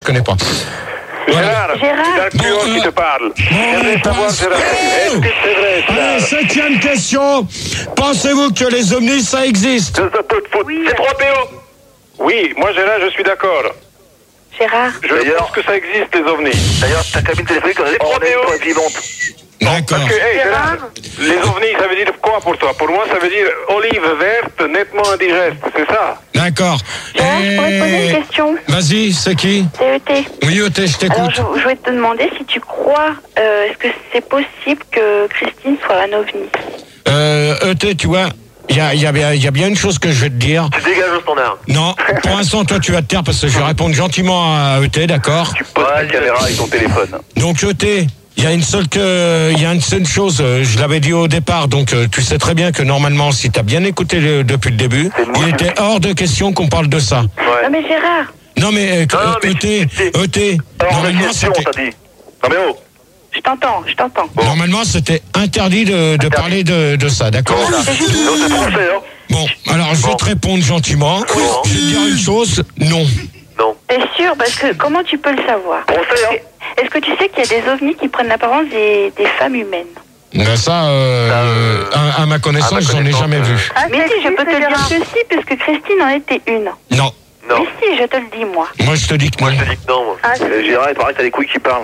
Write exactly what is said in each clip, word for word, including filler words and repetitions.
connais pas. Gérard, Gérard. c'est un puant qui te parle. J'aimerais savoir, Gérard, est-ce que c'est vrai, ça? Allez, septième question. Pensez-vous que les ovnis, ça existe? Ça peut te foutre. Oui. C'est trois P O. Oui, moi, Gérard, je suis d'accord. Gérard. Je pense que ça existe, les ovnis. D'ailleurs, ta cabine téléphonique, on est pas vivante. D'accord. Parce que, hey, Gérard, les ovnis, ça veut dire quoi pour toi? Pour moi, ça veut dire olive verte, nettement indigeste, c'est ça? D'accord. Gérard, je pourrais te poser une question. Vas-y, c'est qui? C'est E T. Oui, E T, je Alors, t'écoute. je, je voulais te demander si tu crois, euh, est-ce que c'est possible que Christine soit un ovni? Euh, E T, tu vois, il y a, y, a bien- y a bien une chose que je vais te dire. Tu dégages au standard. Non, pour l'instant, toi, tu vas te taire parce que je vais répondre gentiment à E T, d'accord? Tu poses ta caméra avec ton téléphone. Donc, E T, il y a une seule que, il y a une seule chose, euh, je l'avais dit au départ, donc euh, tu sais très bien que normalement, si tu as bien écouté le- depuis le début, il était hors de question qu'on parle de ça. Ouais. Non mais Gérard, Non, mais, euh, Non, non, mais E T, tu- E T, Alors, la normalement, question, c'était... t'as dit. Non mais oh. je t'entends, je t'entends. Normalement, c'était interdit de, de parler de, de ça, d'accord? Non, c'est français, hein. Bon, alors je vais Bon. te répondre gentiment. Oui. Je vais te dire une chose, non. Non. T'es sûr? Parce que comment tu peux le savoir? Français, hein. Est-ce que tu sais qu'il y a des ovnis qui prennent l'apparence des, des femmes humaines? Ben ça, euh, Euh, à, à ma connaissance, à ma j'en ai connaissance, jamais euh, vu. Ah, mais si, je peux te dire que si, parce que Christine en était une. Non, Non. Mais si, je te le dis, moi. moi je te dis que non. Moi, je te dis que non, moi. Ah, Euh, Gérard, il paraît que t'as les couilles qui parlent.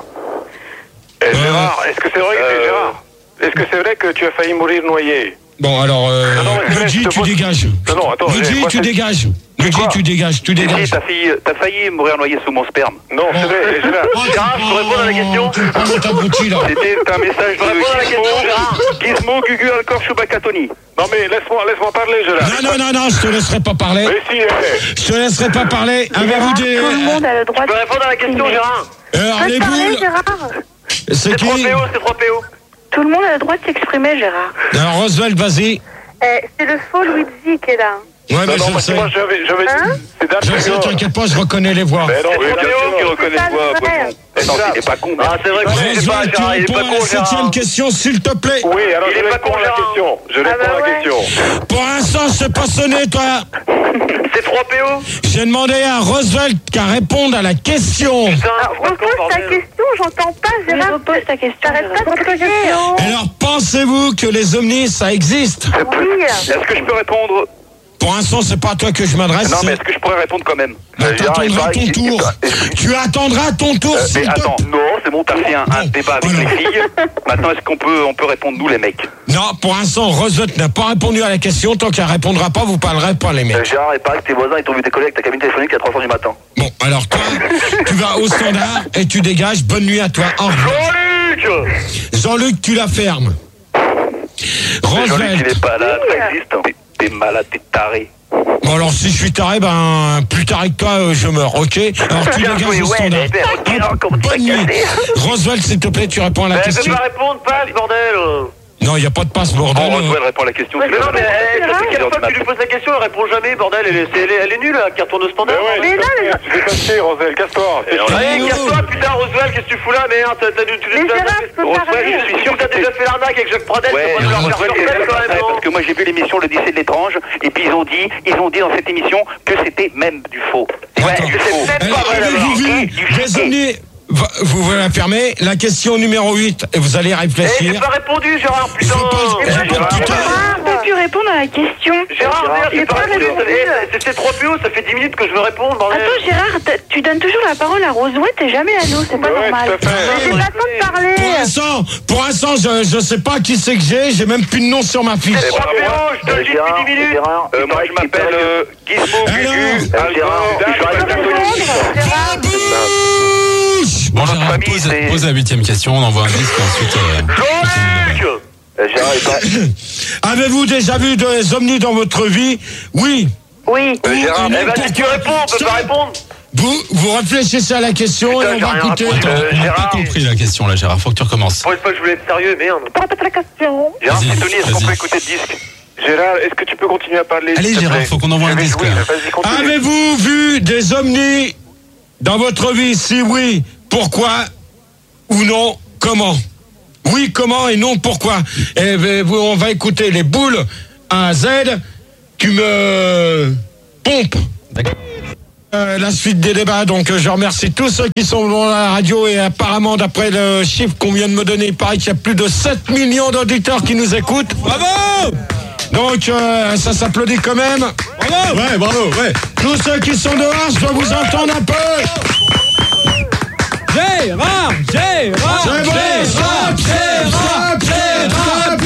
Eh, Gérard, est-ce que c'est vrai, Euh, Gérard, est-ce que c'est vrai que tu as failli mourir noyé? Bon, alors, euh, Non, non, mais Luigi, je te tu pose- dégages. Non, non, attends, Luigi, moi, tu c'est- dégages. Luigi, quoi tu dégages, tu Si, dégages. t'as failli, t'as failli mourir noyé sous mon sperme. Non, c'est vrai, Gérard. Oh, Gérard, je peux répondre à la question Comment t'abrutis, là? C'était un message Je peux répondre à la question, Gérard. de Gizmo, Gizmo, Gugu, Alcor, Chewbacca-Tony. Non mais laisse-moi, laisse-moi parler, Gérard. Non, non, non, non, je te laisserai pas parler. Mais si, eh. Je te laisserai pas parler. Avez-vous Gérard, des... tout le monde a le droit Je peux de répondre à la question, s'exprimer. Gérard. Alors, Tu peux les te parler, boules, Gérard? c'est C'est qui? trois P O, c'est trois P O. Tout le monde a le droit de s'exprimer, Gérard. Alors, Roosevelt, vas-y. Eh, c'est le faux Luigi qui est là. Ouais, mais Non, non, je le parce que sais. moi j'avais, j'avais Hein dit, c'est Dan Je le sais, Trigger. t'inquiète pas, je reconnais les voix. Mais non, C'est oui, trois bien P O qui sûr. reconnaît C'est quoi, pas poisson. vrai. Non, il est pas con. Ah, c'est vrai que il est pas, Roosevelt, tu Gérard, il est réponds pas à la con, Gérard. septième question, s'il te plaît. Oui, alors Il je est pas réponds con, à la Gérard. question. Je réponds bah à la ouais. question. Pour l'instant, c'est pas sonné, toi. C'est trois P O. J'ai demandé à Roosevelt qu'à répondre à la question. Putain, Alors, pourquoi repose qu'on ta bordel question, j'entends pas, Gérard. Repose ta question. T'arrêtes pas de crier. Alors, pensez-vous que les ovnis, ça existe? Oui. Est-ce que je peux répondre? Pour l'instant, c'est pas à toi que je m'adresse. Non, mais c'est- est-ce que je pourrais répondre quand même? Bah, Euh, Gérard, il t'attendras paraît ton qu'il- tour. Tu attendras ton tour, Euh, s'il mais te attends. plaît. Non, c'est bon, t'as fait un, un Bon, débat avec voilà. les filles. Maintenant, est-ce qu'on peut, on peut répondre, nous, les mecs? Non, pour l'instant, Roosevelt n'a pas répondu à la question. Tant qu'elle répondra pas, vous parlerez pas, les Euh, mecs. Gérard, il paraît que tes voisins, ils t'ont vu décoller avec ta cabine téléphonique à trois heures du matin. Bon, alors toi, tu vas au standard et tu dégages. Bonne nuit à toi. Au revoir. Jean-Luc! Jean-Luc, tu la fermes. Jean-Luc, il Roosevelt. est pas là, ça existe. T'es- T'es malade, t'es taré. Bon, alors si je suis taré, ben plus taré que toi, euh, je meurs, ok? Alors tu Bien dégages joué, au ouais, standard. mais ok, alors, comment tu Bonne vas nuit. casser Roosevelt, s'il te plaît, tu réponds à la Mais question. fais pas répondre, passe, bordel! Non, il n'y a pas de passe, bordel. Bon, Roswell répond à la question. Mais tu non, veux mais répondre? elle, ça fait quelle fois que tu lui poses la question, elle répond jamais, bordel, elle est, elle est, elle est nulle, hein, qui retourne au Mais standard. ouais, Mais non, mais- je vais passer, Roswell, casse-toi. Et on- Mais Allez, non. casse-toi, putain, Roswell, qu'est-ce que tu fous là, merde? T'as, t'as, tu, tu, Mais t'as- Gérard, t'as- je peux Roswell, parler. je suis sûr que t'as déjà fait l'arnaque avec Jacques Pradel. Ouais, tu vas pas leur faire Roswell, sortir, c'est quand même, non? parce que moi j'ai vu l'émission Le décès de l'étrange, et puis ils ont dit, ils ont dit dans cette émission que c'était même du faux. Ouais, D'accord. que c'est même Alors, pas vrai, avez-vous d'abord. vu Du les chiquet. ovnis? Va- Vous vous la fermez. La question numéro huit, et vous allez Eh, j'ai réfléchir. pas répondu, Gérard, Il putain! faut pas- Eh, il faut pas Gérard, tout à- Gérard, peux-tu répondre à la question? Gérard, merde, j'ai j'ai pas pas répondu. répondu. Eh, C'est c'est trois P O, ça fait dix minutes que je veux répondre, bordel. Attends, Gérard, t- tu donnes toujours la parole à Rosewell et jamais à nous, c'est pas Ouais, normal. tout à fait. J'ai pas le temps de parler. Pour l'instant, pour l'instant, je, je sais pas qui c'est que j'ai. J'ai même plus de nom sur ma fiche. C'est trois P O, je te le dis Gérard, depuis dix minutes. Gérard, euh, moi je m'appelle euh, Gizmo, Alors, Gugu, Gérard, Alcor, Gérard, Chewbacca-Tony. Gérard, Bouche. Bon, notre Gérard, famille, pose, c'est- pose la huitième question, on envoie un disque et ensuite. euh, Jean-Luc! Euh, Gérard est pas... Avez-vous déjà vu des ovnis dans votre vie? Oui. oui. Euh, Gérard, Ou- Eh ben, pourquoi- si tu réponds, on peut Stop. pas répondre. Vous, vous réfléchissez à la question Putain, et on j'ai va rien écouter. répondu. Attends, Euh, on n'a Gérard. pas compris la question là, Gérard. Faut que tu recommences. Pour une fois, je voulais être sérieux, merde. Répète la question. Gérard, Vas-y, c'est Tony, est-ce qu'on vas-y. peut écouter le disque? Gérard, est-ce que tu peux continuer à parler? Allez, s'il te Gérard, plaît faut qu'on envoie Je un vais disque, jouer, là. Vas-y, continue. Avez-vous vu des ovnis dans votre vie? Si oui, pourquoi? Ou non, comment? Oui, comment et non, pourquoi? Et ben, vous- on va écouter les boules à Z. Tu me pompes. D'accord. euh, la suite des débats. Donc euh, je remercie tous ceux qui sont dans la radio et apparemment d'après le chiffre qu'on vient de me donner, il paraît qu'il y a plus de sept millions d'auditeurs qui nous écoutent. Bravo! Donc euh, ça s'applaudit quand même. Bravo! Ouais, bravo, ouais. Tous ceux qui sont dehors, je dois vous entendre un peu. Gérard, Gérard, C'est bon, Gérard, stop, Gérard, stop, Gérard,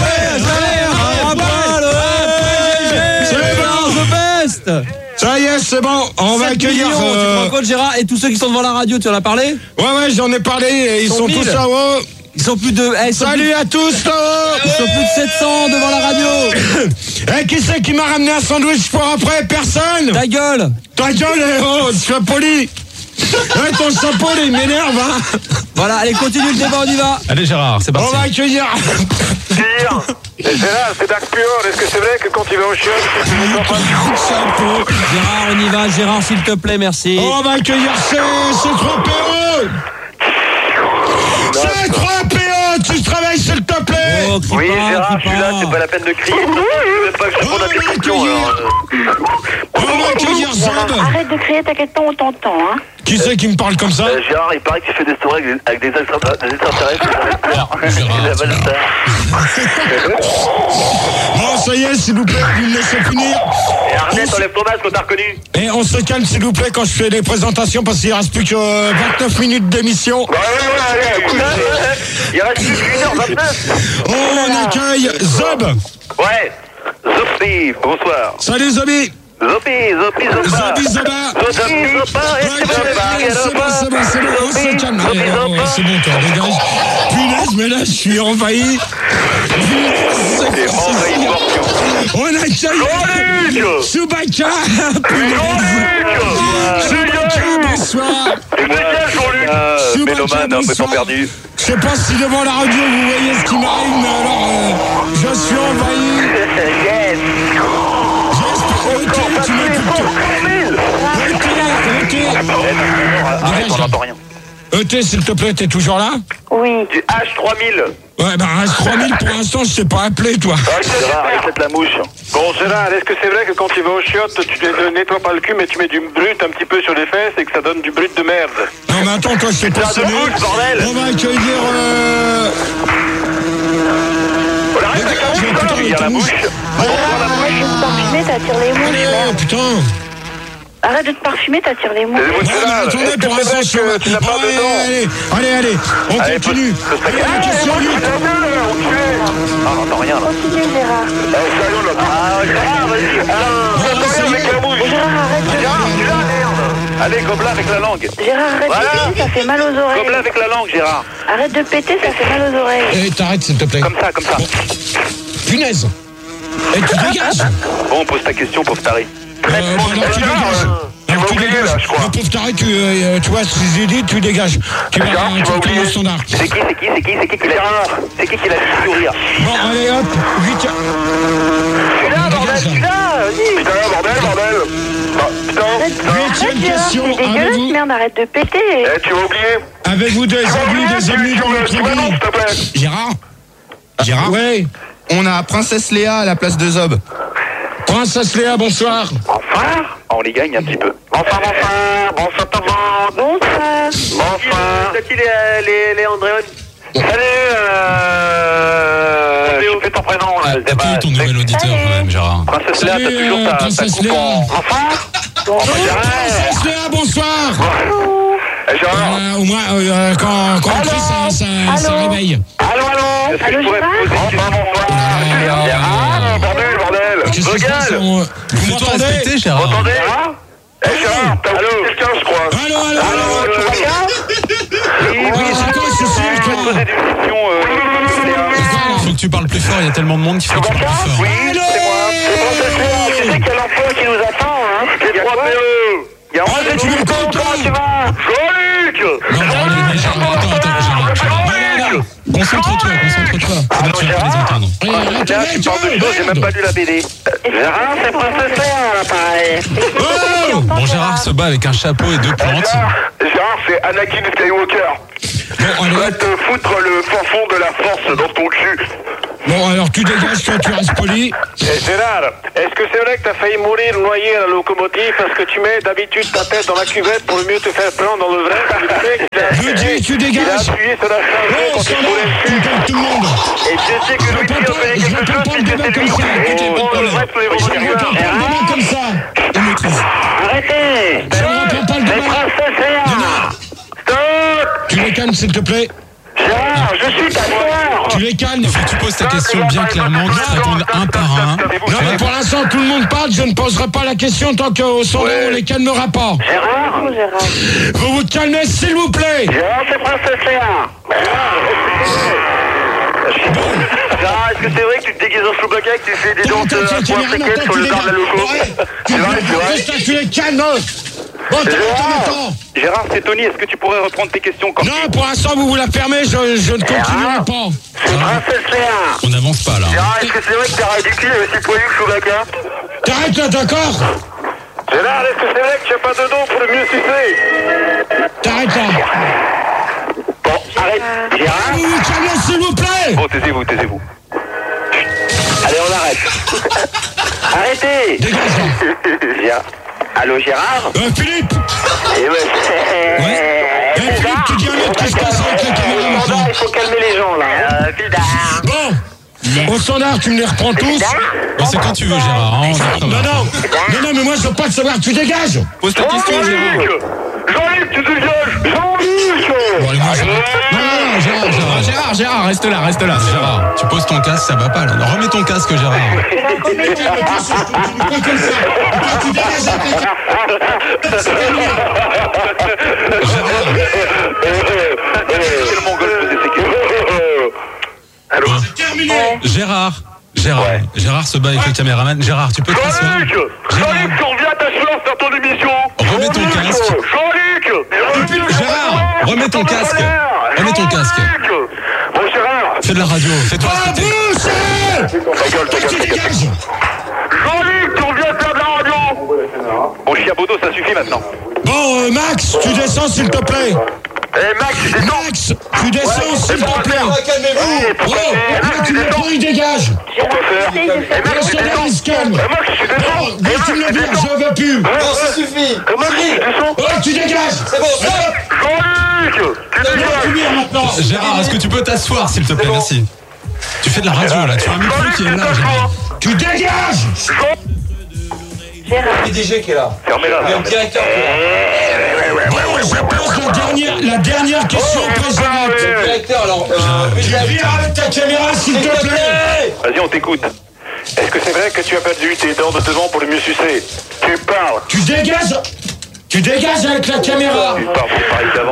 stop, Gérard, the best. Ça y est, c'est bon, on va sept accueillir. millions, euh, Tu te rends compte, Gérard, et tous ceux qui sont devant la radio, tu en as parlé? Ouais, ouais, j'en ai parlé, et ils Ils sont sont mille. tous là-haut. Ils sont plus de. eh, ils sont Salut à tous là-haut. plus- Ils sont plus de sept cents devant la radio. Eh, qui c'est qui m'a ramené un sandwich pour après? Personne. Ta gueule. Ta gueule, eh, oh, sois poli. Ouais, ton chapeau, là, il m'énerve, hein. Voilà, allez, continue le débat, on y va. Allez Gérard, c'est On parti. va accueillir. Dire. Et c'est là, c'est Dark Pure. Est-ce que c'est vrai que quand tu vas au chiottes, tu ne comprends pas? Chapeau. Gérard, on y va. Gérard, s'il te plaît, merci. On va accueillir ces, ces trois P O. Ces trois P O, tu travailles s'il te plaît. Oh, crie Oui, pas, Gérard, crie je suis là, pas. c'est pas la peine de crier. Je veux même pas que je réponde à tes questions. alors, euh. On va accueillir Zob. Arrête de crier, t'inquiète pas, on t'entend. Hein. Qui c'est qui me parle comme ça? Euh, Gérard, il paraît que tu fais des stories avec des, avec des extra- des extraterrestres. Gérard, Il a tu mal vas- Bon, ça y est, s'il vous plaît, vous me laissez finir. Et Arnett, enlève ton masque, on t'a reconnu. Et on se calme, s'il vous plaît, quand je fais les présentations, parce qu'il ne reste plus que euh, vingt-neuf minutes d'émission. Ouais, ouais, ouais, allez, écoute, euh, il reste plus qu'une heure vingt-neuf. On accueille Zob. Ouais. Zopi, bonsoir. Salut Zobi. Zopi, Zopi, Zopa. Zobi Zoba. Zopi, Zopa, et Ouais, c'est bon, ouais, les c'est bon, c'est bon, c'est bon, on se calme. Allez, oh, ouais, c'est bon, toi, dégage. Punaise, mais là, je suis envahi. Punaise, c'est quoi ça? On accueille Jean-Luc. Soubaka. Punaise. Soubaka, bonsoir. Tu me tiens, Jean-Luc. Soubaka, Mélomane, un peu bonsoir. perdu. Je sais pas si devant la radio vous voyez ce qui m'arrive, mais alors euh, je suis envahi. Yes. J'espère que tu m'écoutes. E T, Arrête, on n'entend rien. E T, s'il te plaît, t'es toujours là? Oui. Du H trois mille. Ouais, bah H trois mille pour l'instant, je t'ai pas appelé, toi. Gérard, arrête la mouche. Bon, Gérard, est-ce que c'est vrai que quand tu vas au chiottes, tu ne nettoies pas le cul, mais tu mets du brut un petit peu sur les fesses et que ça donne du brut de merde? Non, mais attends, toi, je t'ai pas Putain de sonné. bouche, bordel. On va accueillir. Euh... On arrête avec la J'ai mouche, putain, là. Il y a la ta mouche. mouche. Arrête de te parfumer, t'attires les mouches, Allez, oh, merde. putain. Arrête de te parfumer, t'attires les mouches. Les mouches, Non, mais Gérard, attendez, est-ce que pour c'est l'instant, vrai je suis. que tu n'as pas Allez, de dents? allez, allez, allez, on Allez, continue. pose- pose ta Allez, question. la question huit. Ah, on n'entend rien, là. Continue, Gérard. Ah, Gérard, vas-y. Ah, Non, ça y est. avec la mouche. Gérard, arrête de... Gérard, tu l'as, merde. Allez, gobelin avec la langue. Gérard, arrête Voilà. de péter, ça fait mal aux Gobelin oreilles. avec la langue, Gérard. Arrête de péter, ça fait mal aux oreilles. Eh, t'arrêtes, s'il te plaît. Comme ça, comme ça. Punaise. Eh, tu dégages. Bon, pose ta question, pauvre taré. Euh, alors, tu dégages. Alors, tu oublier, dégages. là, je crois. Le pauvre taré, tu, euh, tu vois, si j'ai dit, tu dégages. Tu vas, Gérard, tu tu vas retournes oublier. au standard. C'est qui, c'est qui, c'est qui, c'est qui qui l'a dit C'est qui qui l'a dit sourire? Bon, allez, hop, vite. Tu l'as, bordel, tu l'as. Vas-y. Putain, bordel, bordel. Ah, putain, Arrête, putain. arrête, Huitième Gérard, question, c'est dégueulasse, avez-vous- merde, arrête de péter. Eh, tu vas oublier. Avez-vous des Tu vas amis, oublier, des tu- amis tu dans me- votre tu m'annonces, vie? s'il te plaît. Gérard Gérard Ouais. On a Princesse Léa à la place de Zob. Princesse Léa, bonsoir. Enfin. On les gagne un petit peu. Enfin, enfin. Bonsoir, tout le monde. Bonsoir. Enfin. C'est qui les, les, les Andréon? Salut, euh... Je fais ton prénom, là. Ah, Accueille ton nouvel auditeur quand même, Gérard. Princesse Léa, t'as Salut, toujours euh, ta, ta Princesse coupe Léa. en... Enfin. Bonjour. Princesse Léa, bonsoir. Eh, Gérard. Euh, au moins, euh, quand, quand on crie, ça, ça, ça Allô réveille. Allô, allô. Est-ce que Allô, je pourrais Gérard te poser une Enfin, question? bonsoir. Ah, bordel, bordel. Qu'est-ce qui se passe? Regarde. on- Vous Fais-toi m'entendez? respecter, Vous Gérard. entendez? Eh, Gérard, t'as oublié quelqu'un, je crois. Allô, allô, Allô, allô. tu vas bien? Oui, Ah, oui, c'est quoi ce je cirque, vais te là? poser des questions. euh, Il faut que tu parles plus fort, il y a tellement de monde qu'il faut que tu parles plus fort. Oui, c'est moi. C'est Princesse Léa. Tu sais qu'il y a l'emploi qui nous attend, hein? Il y a trois P E. Il y a Ah, onze tu P E. m'écoutes, toi? Comment tu vas? Jean-Luc! Non, non, allez, Gérard, attends, attends, Gérard, Gérard. Non, non, non. Concentre-toi, concentre-toi. C'est bon, tu vas pas les entendre. Eh, Là, attendez, tu tu parles de choses, j'ai même pas lu la B D. Gérard, c'est Princesse Léa, là, pareil. Oh. Bon, Gérard se bat avec un chapeau et deux Eh, plantes. Gérard, Gérard, c'est Anakin Skywalker. Bon, Je allez, vais hop. te foutre le fin fond de la force dans ton cul. Bon, alors tu dégages, toi, tu restes poli. Eh, Gérard, est-ce que c'est vrai que t'as failli mourir noyé à la locomotive parce que tu mets d'habitude ta tête dans la cuvette pour mieux te faire prendre dans le vrai? Je dis, tu Il a dégages. appuyé sur la charge Oh, quand il standard, voulait tu me parles tout le monde. Et je sais que Je Louis réponds a pas, fait je quelque réponds chose pas qui le débat c'était comme lui. ça. Écoutez, Oh, le vrai pour les Je ne réponds pas le débat comme ça. Il maîtrise. Arrêtez. Je ne réponds pas le Les débat. princesses Léa. Stop. Tu les calmes, s'il te plaît. Gérard, je suis ta sœur. Tu les calmes. Il faut que tu poses ta question bien clairement, que tu répondes un par un. Non, mais pour l'instant, tout le monde parle. Je ne poserai pas la question tant qu'au sondage, on les calmera pas. Gérard. Oh, Gérard. Vous vous calmez, s'il vous plaît. Gérard, c'est princesse Léa. Gérard, est-ce que c'est vrai que tu te déguises en Chewbacca et que tu fais des danses Attends, à attends, point attends, fréquette attends, sur tu le les bar de la calmes. loco? Ouais. Tu C'est vrai, c'est vrai. Juste là, tu les calmes. Bon, t'arrêtes maintenant. Gérard, c'est Tony, est-ce que tu pourrais reprendre tes questions quand Non, pour l'instant, vous vous la fermez. Je, je ne continuerai pas. C'est princesse Léa. On n'avance pas là. hein. Gérard, est-ce que c'est vrai que t'es ridicule et aussi poilu que Chewbacca? T'arrêtes là, d'accord? Gérard, est-ce que c'est vrai que tu n'as pas de dos pour le mieux sucer? T'arrêtes là. Bon, arrête. Gérard. Vous vous calmez, s'il vous plaît. Bon, taisez-vous, taisez-vous. Allez, on arrête. Arrêtez. Dégage là. Gérard. Allô, Gérard? Euh, Philippe. Eh ouais. Ouais. Eh, Philippe, tu dis un autre qui se passe avec la caméra maintenant. Il faut calmer les gens, là. Euh, Bildard. Bon. Au standard, tu me les reprends tous. Bon, c'est quand tu veux, Gérard. hein, on se retrouve. Non, non. Non, non, mais moi, je veux pas te savoir. Tu dégages. Pose ta question, Gérard. Jean-Luc, tu dégages. Jean-Luc. Bon, allez, moi, je- Non, non, non, Gérard, Gérard. Ah, Gérard, Gérard, reste là, reste là. Gérard, tu poses ton casque, ça va pas là. Non, remets ton casque, Gérard. Quel mongol faisait ces questions? Allô? Terminé. Gérard, Gérard, Gérard se bat avec le caméraman. Gérard, tu peux te rasseoir. Jean-Luc. Jean-Luc, tu reviens t'asseoir faire ton émission. Remets ton Jean-Luc. casque. Jean-Luc. Gérard, remets ton casque. Remets ton casque. Jean-Luc. Bon, Gérard. Fais de la radio, fais-toi Ah, respecter. bouche. Ta gueule, ta Tu gueule, ta gueule. dégages. Jean-Luc, tu reviens faire de la radio. Bon, Chiabodo, ça suffit maintenant. Bon, euh, Max, tu descends, s'il te plaît. Eh, Max, c'est ton. Max, tu descends, s'il te plaît. Calmez-vous. Oh, là, tu me prends, il dégage. Gérard, essaye de faire Le standard, il se calme. Eh, Max, je descends. Oh, mais tu me le dis, je veux plus. Non, ça suffit. Eh, Max, je descends. Oh, tu dégages. C'est bon, Jean-Luc, tu dégages. maintenant. Gérard, est-ce que tu peux t'asseoir, s'il te plaît, merci. Tu fais de la radio là, tu as un micro qui est là, Gérard. Tu dégages. Gérard. Fermez-la. Bon, je pose la dernière, la dernière question précédente. Tu viens avec ta caméra, s'il te plaît. Vas-y, on t'écoute. Est-ce que c'est vrai que tu as perdu tes dents de devant pour le mieux sucer? Tu parles. Tu dégages. Tu dégages avec la caméra. Tu parles pour parler d'avant.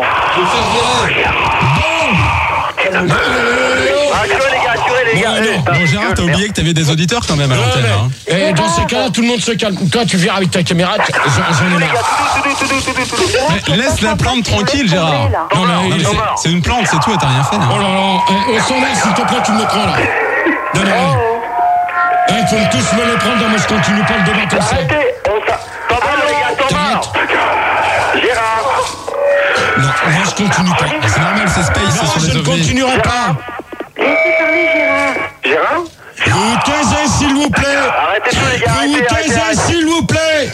Assurez les gars, assurez les gars. Bon, non. Bon, Gérard, t'as oublié que t'avais des auditeurs quand même à l'antenne. hein. Et dans ces cas-là, tout le monde se calme. Toi, tu viens avec ta caméra. tu- J'en j'en ai marre. Mais laisse la plante tranquille, Gérard. Non, mais, Non, mais c'est- c'est une plante, c'est tout, et t'as rien fait. oh non là là. Eh, au standard, s'il te plaît, tu me le prends là. Non, non, non. Eh, il faut tous me les prendre. Non, moi, je continue pas le débat comme ça. Arrêtez, on s'a... T'en vas, les gars, t'en vas. Gérard. Non, moi, je continue pas. Ah, c'est normal, c'est Space, c'est Non, sur je les ne ovnis. continuerai pas. Laissez parler Gérard. Gérard. Vous taisez, s'il vous plaît. Arrêtez tout, les gars, Vous arrêtez, arrêtez, taisez, arrêtez. s'il vous plaît.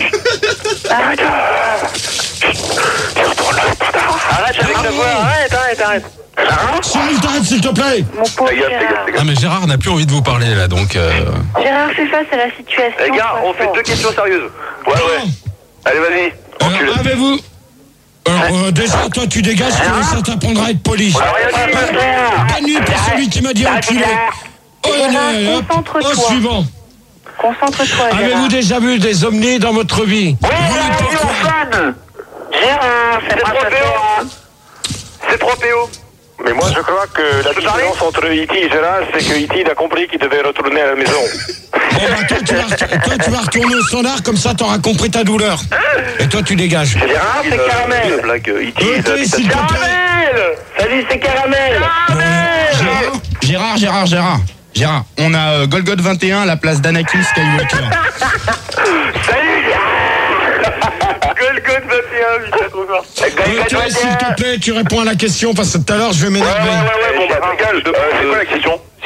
Arrête avec ta voix, arrête, arrête, arrête. Gérard. Cyril, t'arrêtes, s'il te plaît. Mon pauvre Ta gueule, ta gueule, Gérard. ta gueule. Ah, mais Gérard n'a plus envie de vous parler là, donc. euh, Gérard, fais face à la situation. Les gars, on fait sois deux questions sérieuses. Ouais, ouais. Allez, vas-y. Alors, avez-vous... Alors, euh, déjà, toi, tu dégages, tu- ça t'apprendra à être poli. Rien du tout, frère. Bonne nuit pour celui qui m'a dit enculé. Oh, Gérard, allez, hop, concentre-toi. au suivant. Concentre-toi, Gérard. Avez-vous déjà vu des ovnis dans votre vie? Oui, on est fan. Gérard, c'est trois P O. C'est trois P O. Mais moi, je crois que la différence entre E T et Gérard, c'est que E T a compris qu'il devait retourner à la maison. Bon, bah, toi, tu vas, toi, tu vas retourner au standard, comme ça, t'auras compris ta douleur. Et toi, tu dégages. Gérard, c'est La Caramel. blague E T. Ok, s'il te plaît. Caramel. Salut, c'est Caramel. Caramel. Gérard, Gérard, Gérard. Gérard, on a euh, Golgot vingt et un à la place d'Anakin Skywalker. Salut, Gérard. Golgot vingt et un, putain, trop fort. Ok, s'il te plaît, tu réponds à la question, parce que tout à l'heure, je vais Ouais, ouais, m'énerver. ouais, ouais, bon, bah, ta gueule. Euh, c'est quoi la question? Si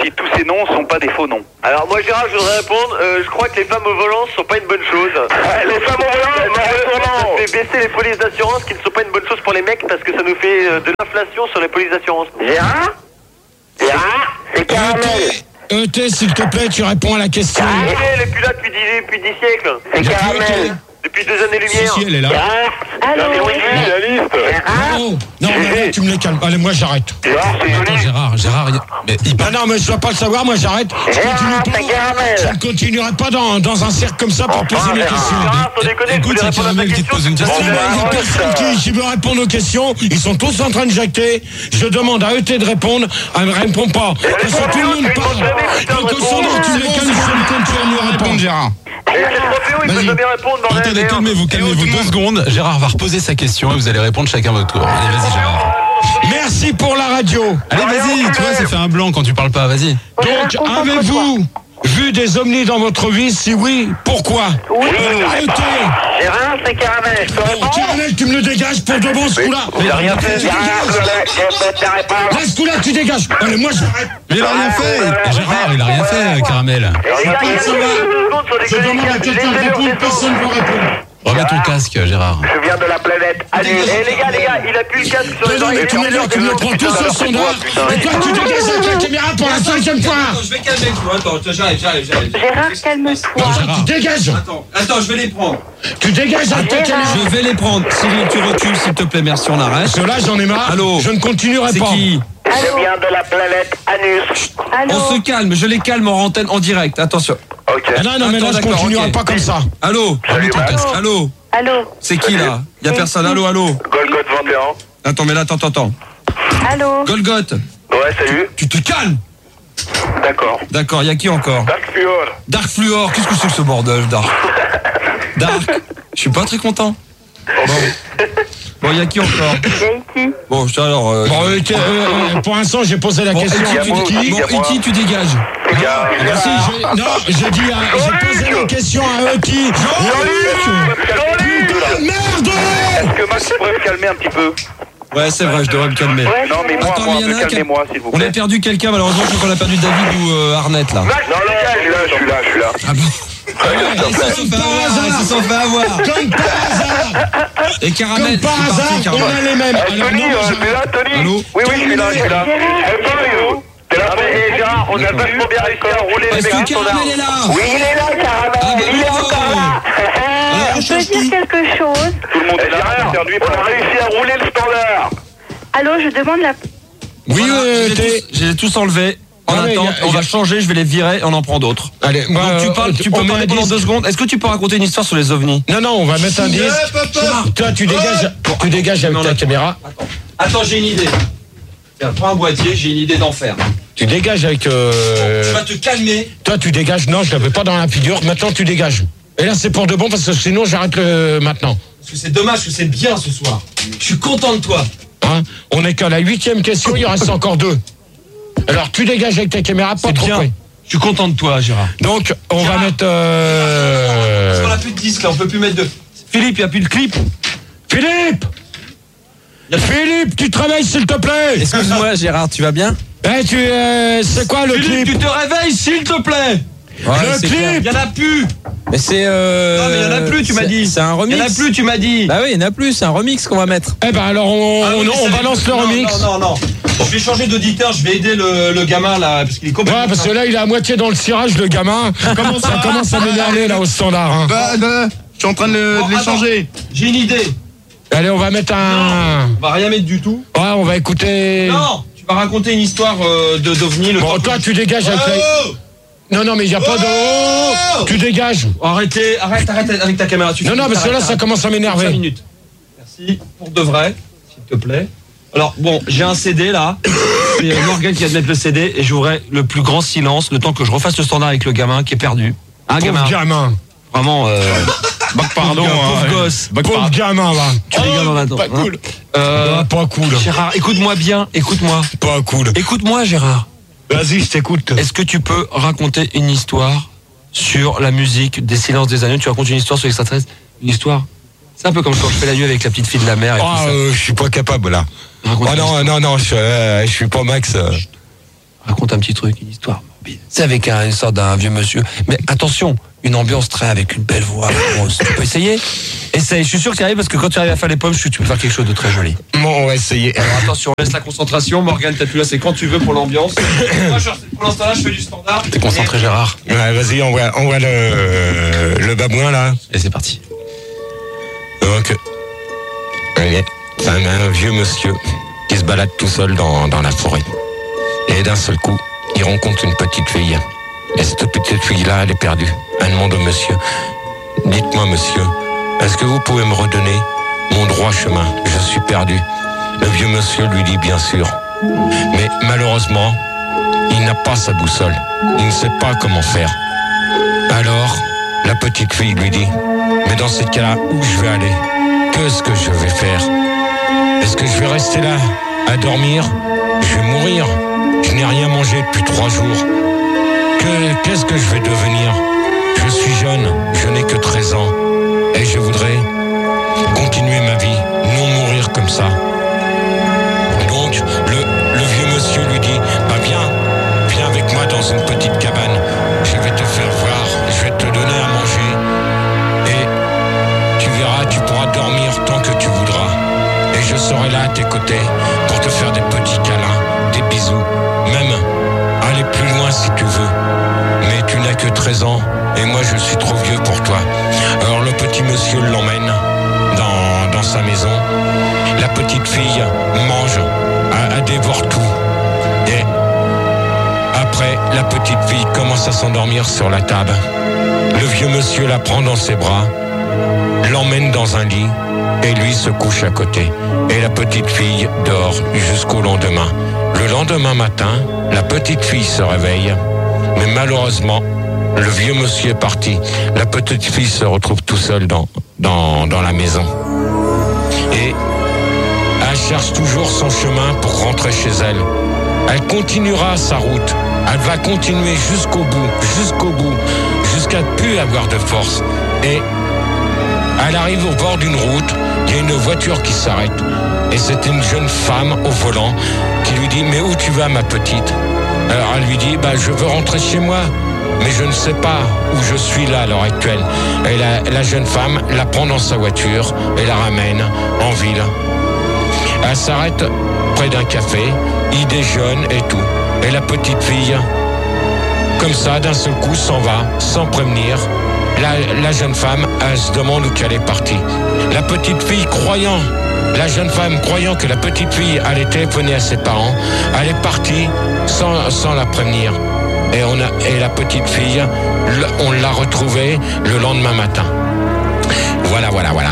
si tous ces noms sont pas des faux noms. Alors moi Gérard, je voudrais répondre, euh, je crois que les femmes au volant ne sont pas une bonne chose. Les femmes au volant, Ça non, fait baisser les polices d'assurance qui ne sont pas une bonne chose pour les mecs parce que ça nous fait euh, de l'inflation sur les polices d'assurance. Gérard Gérard C'est Caramel. E T, s'il te plaît, tu réponds à la question. Ah, elle est plus là depuis dix, depuis dix siècles. C'est Caramel. Depuis deux années-lumière. Si, si, elle est là. Allô? Oui, la liste. Non, non, mais là, tu me les calmes. Allez, moi, j'arrête. Gérard, c'est Attends, joli. Gérard, Gérard, il- mais il Ah parle. non, mais je dois pas le savoir, moi, j'arrête. Je Gérard, continue c'est pas. Je Caramel. ne continuerai pas dans, dans un cercle comme ça pour Enfin, poser mes Gérard. questions. Gérard, sans déconner, je Écoute, voulais c'est répondre à ta Caramel qui te question. pose une Non, question. mais il y a bah, personne qui, qui veut répondre aux questions. Ils sont tous en train de jacter. Je demande à E T de répondre. Elle ne répond pas. Parce que tout le monde parle. Donc, au standard, tu les calmes, je ne compte sur nous Répondre, répondre. Gérard. Et le Scorpio, il peut Vas-y. jamais répondre dans la Attendez, merde. calmez-vous, calmez-vous tout le deux monde. secondes. Gérard va reposer sa question et vous allez répondre chacun votre tour. Allez, vas-y, Gérard. Merci pour la radio. Allez, vas-y, tu vois, ça fait un blanc quand tu parles pas, vas-y. Donc, avez-vous vu des ovnis dans votre vie? Si oui, pourquoi? Oui. E T. Gérard, c'est Caramel. Je peux Bon, répondre Caramel, tu me le dégages pour de bon, ce coup-là. Il a rien fait. Tu Gérard, dégages. je te réponds. Là, ce coup-là, tu dégages. Allez, moi, j'arrête. Mais il a rien fait. Gérard, il a rien fait, Caramel. Je demande à quelqu'un de répondre, personne ne veut répondre. Remets ton casque, Gérard. Je viens de la planète Anus. Eh les gars, les gars, il a plus le casque sur Mais les non, mais oreilles. tu me les- tu me les prends tous au standard. Et toi, tu dégages avec la caméra pour la cinquième fois. Je vais calmer, attends, j'arrive, j'arrive, j'arrive. Gérard, calme-toi. Non, Gérard. Tu dégages. Attends, attends, je vais les prendre. Tu dégages avec ta caméra. Je vais les prendre. Cyril, tu recules, s'il te plaît, merci, on arrête. Parce que là, j'en ai marre. Allô. Je ne continuerai C'est pas. qui? Je viens de la planète Anus. Allô? On se calme, je les calme en antenne, en direct, attention. Ok. Ah non, non, mais là, Attends, je d'accord, continuerai ok. pas comme ça. Allô? Remets ton casque. Allô? Allô? C'est qui là? Y'a personne, allô, allô? Golgoth vingt et un. Attends, mais là, attends, attends, attends. Allô? Golgoth, Ouais, salut. tu te calmes! D'accord. D'accord, y'a qui encore? Dark Fuel. Dark Fluor, qu'est-ce que c'est que ce bordel, Dark? Dark, je suis pas très content. Bon, bon y'a qui encore? Y'a Bon, je alors. Euh, Bon, euh, que- euh, euh, pour l'instant, j'ai posé la bon, question Iti, à tu, vous dé- qui. bon, Iti, tu dégages. Les gars, Ah bah si, je- non, j'ai dit, à- j'ai posé la question à eux qui. Putain, merde! est-ce que Max pourrait me calmer un petit peu? Ouais, c'est vrai, je devrais me calmer. Non, mais moi, Attends, moi, mais y en a un qui a- calmez-moi, s'il vous On a plaît. perdu quelqu'un, malheureusement, je crois qu'on a perdu David ou euh, Arnett là. Max, non, non, je suis là, je suis là, je suis là. Ah bon? Ils se sont fait avoir, ils se sont fait avoir. Comme par hasard! Et Caramel, Comme par c'est parti, hasard, on Caramel. a les mêmes. Euh, Alors, Tony, non, euh, je- t'es là, Tony? Allô Oui, oui, je suis là, je suis là. Eh, Tony, t'es là, Ah mais eh, Gérard, on a D'accord. vachement bien réussi à rouler les Est-ce méga que Caramel est là? Oui, il est là, Caramel. Ah bah Il est bravo. encore là. Alors, on Je change peux dire qui? quelque chose? Tout le monde est là, Gérard, perdu. on a réussi à rouler le standard. Allô, je demande la... Oui, Voilà, euh, je les ai t'es- tous- je les ai tous enlevés. En Ah, mais attente, y a- on y a- va changer, je vais les virer et on en prend d'autres. Allez, moi, Donc tu euh, parles, tu on peux met parler un pendant disque. deux secondes. Est-ce que tu peux raconter une histoire sur les ovnis? Non, non, on va mettre un disque. Toi, tu dégages, tu dégages avec ta caméra. Attends, j'ai une idée. Tiens, prends un boîtier, j'ai une idée d'enfer. Tu dégages avec. euh, Tu vas te calmer. Toi, tu dégages. Non, je l'avais pas dans la figure. Maintenant, tu dégages. Et là, c'est pour de bon parce que sinon, j'arrête le maintenant. Parce que c'est dommage que c'est bien ce soir. Je suis content de toi. Hein, on est qu'à la huitième question. Il reste encore deux. Alors, tu dégages avec ta caméra, pas C'est trop bien. près. Je suis content de toi, Gérard. Donc, on Gérard. va mettre. Parce Euh... qu'on a plus de disques là, on peut plus mettre de. Philippe, il n'y a plus de clip. Philippe, Philippe, tu travailles s'il te plaît. Excuse-moi, Gérard, tu vas bien? Eh, tu, euh, c'est quoi le Philippe, clip? tu te réveilles, s'il te plaît. Le clip. Il n'y en a plus. Mais c'est. Euh... Non, mais il n'y en a plus, tu m'as c'est- dit. C'est un Il remix. n'y en a plus, tu m'as dit. Bah oui, il n'y en a plus, c'est un remix qu'on va mettre. Eh ben alors, on, Ah, on, oui, on c'est- balance le non, remix. Non, non, non. Je vais changer d'auditeur, je vais aider le, le gamin là, parce qu'il est complètement. Ouais, parce que là, il est à moitié dans le cirage, le gamin. Comment ça commence à m'énerver, là, au standard. Hein. Bah, bah, je suis en train de le- Bon, de l'échanger. J'ai une idée. Allez, on va mettre un... On va rien mettre du tout. Ouais, on va écouter... Non, tu vas raconter une histoire euh, de d'ovni. Le Bon, temps toi, que- tu dégages avec la... Oh Non, non, mais il n'y a pas de... Oh Tu dégages. Arrêtez, arrête, arrête avec ta caméra. Tu Non, non, parce que là, ça commence à cinq m'énerver. minutes. Merci, pour de vrai, s'il te plaît. Alors, bon, j'ai un C D là. C'est euh, Morgan qui vient de mettre le C D et j'aurai le plus grand silence le temps que je refasse le standard avec le gamin qui est perdu. Un Pauvre gamin. gamin. Vraiment, euh, Bah, pardon. pauvre, hein, pauvre ouais. gosse. Bah, Pauvre pardon. gamin, va. Tu rigoles en attendant. Pas cool. Euh, Ah, pas cool. Gérard, écoute-moi bien, écoute-moi. Pas cool. Écoute-moi, Gérard. Vas-y, je t'écoute. Est-ce que tu peux raconter une histoire sur la musique des Silences des Agneaux? Tu racontes une histoire sur l'extraterrestre? Une histoire? C'est un peu comme quand je fais la nuit avec la petite fille de la mer et Ah, tout ça. euh, je suis pas capable, là. Raconte Ah une non, histoire. non, non, je, euh, je suis pas Max. euh. raconte un petit truc, une histoire morbide. C'est avec un, une sorte d'un vieux monsieur. Mais attention, une ambiance très avec une belle voix. grosse. Tu peux essayer? Essaye, je suis sûr que tu arrives parce que quand tu arrives à faire les pommes, je suis tu peux faire quelque chose de très joli. Bon, on va essayer. Alors attention, laisse la concentration. Morgane, t'as plus là, c'est quand tu veux pour l'ambiance. Moi, je, pour l'instant là, je fais du standard. T'es concentré, Gérard? Ouais, vas-y, on voit, on voit le, le babouin là. Et c'est parti. Donc, okay. C'est un, un vieux monsieur qui se balade tout seul dans, dans la forêt. Et d'un seul coup, il rencontre une petite fille. Et cette petite fille-là, elle est perdue. Elle demande au monsieur, dites-moi monsieur, est-ce que vous pouvez me redonner mon droit chemin? Je suis perdu. Le vieux monsieur lui dit bien sûr. Mais malheureusement, il n'a pas sa boussole. Il ne sait pas comment faire. Alors, la petite fille lui dit, mais dans ces cas-là, où je vais aller? Qu'est-ce que je vais faire? Est-ce que je vais rester là, à dormir? Je vais mourir. Je n'ai rien mangé depuis trois jours. Que, qu'est-ce que je vais devenir? Je suis jeune, je n'ai que treize ans. Et je voudrais continuer ma vie, non mourir comme ça. Donc, le, le vieux monsieur lui dit, bah viens, viens avec moi dans une petite cabane. Je vais te faire voir, je vais te donner à manger. Et tu verras, tu pourras dormir tant que tu voudras. Et je serai là à tes côtés pour te faire des petits câlins, des bisous. Même aller plus loin si tu veux. Mais tu n'as que treize ans et moi je suis trop vieux pour toi. Alors le petit monsieur l'emmène dans, dans sa maison. La petite fille mange, elle, elle dévore tout. Et après, la petite fille commence à s'endormir sur la table. Le vieux monsieur la prend dans ses bras, l'emmène dans un lit et lui se couche à côté. Et la petite fille dort jusqu'au lendemain. Le lendemain matin, la petite fille se réveille, mais malheureusement, le vieux monsieur est parti. La petite fille se retrouve tout seule dans, dans, dans la maison. Et elle cherche toujours son chemin pour rentrer chez elle. Elle continuera sa route. Elle va continuer jusqu'au bout, jusqu'au bout, jusqu'à ne plus avoir de force. Et elle arrive au bord d'une route, il y a une voiture qui s'arrête. Et c'est une jeune femme au volant qui lui dit « Mais où tu vas, ma petite ?» Alors elle lui dit bah, « Je veux rentrer chez moi, mais je ne sais pas où je suis là à l'heure actuelle. » Et la, la jeune femme la prend dans sa voiture et la ramène en ville. Elle s'arrête près d'un café, il déjeune et tout. Et la petite fille, comme ça, d'un seul coup, s'en va, sans prévenir. La, la jeune femme, elle se demande où qu'elle est partie. La petite fille, croyant, la jeune femme, croyant que la petite fille allait téléphoner à ses parents, elle est partie sans, sans la prévenir. Et, on a, et la petite fille, on l'a retrouvée le lendemain matin. Voilà, voilà, voilà.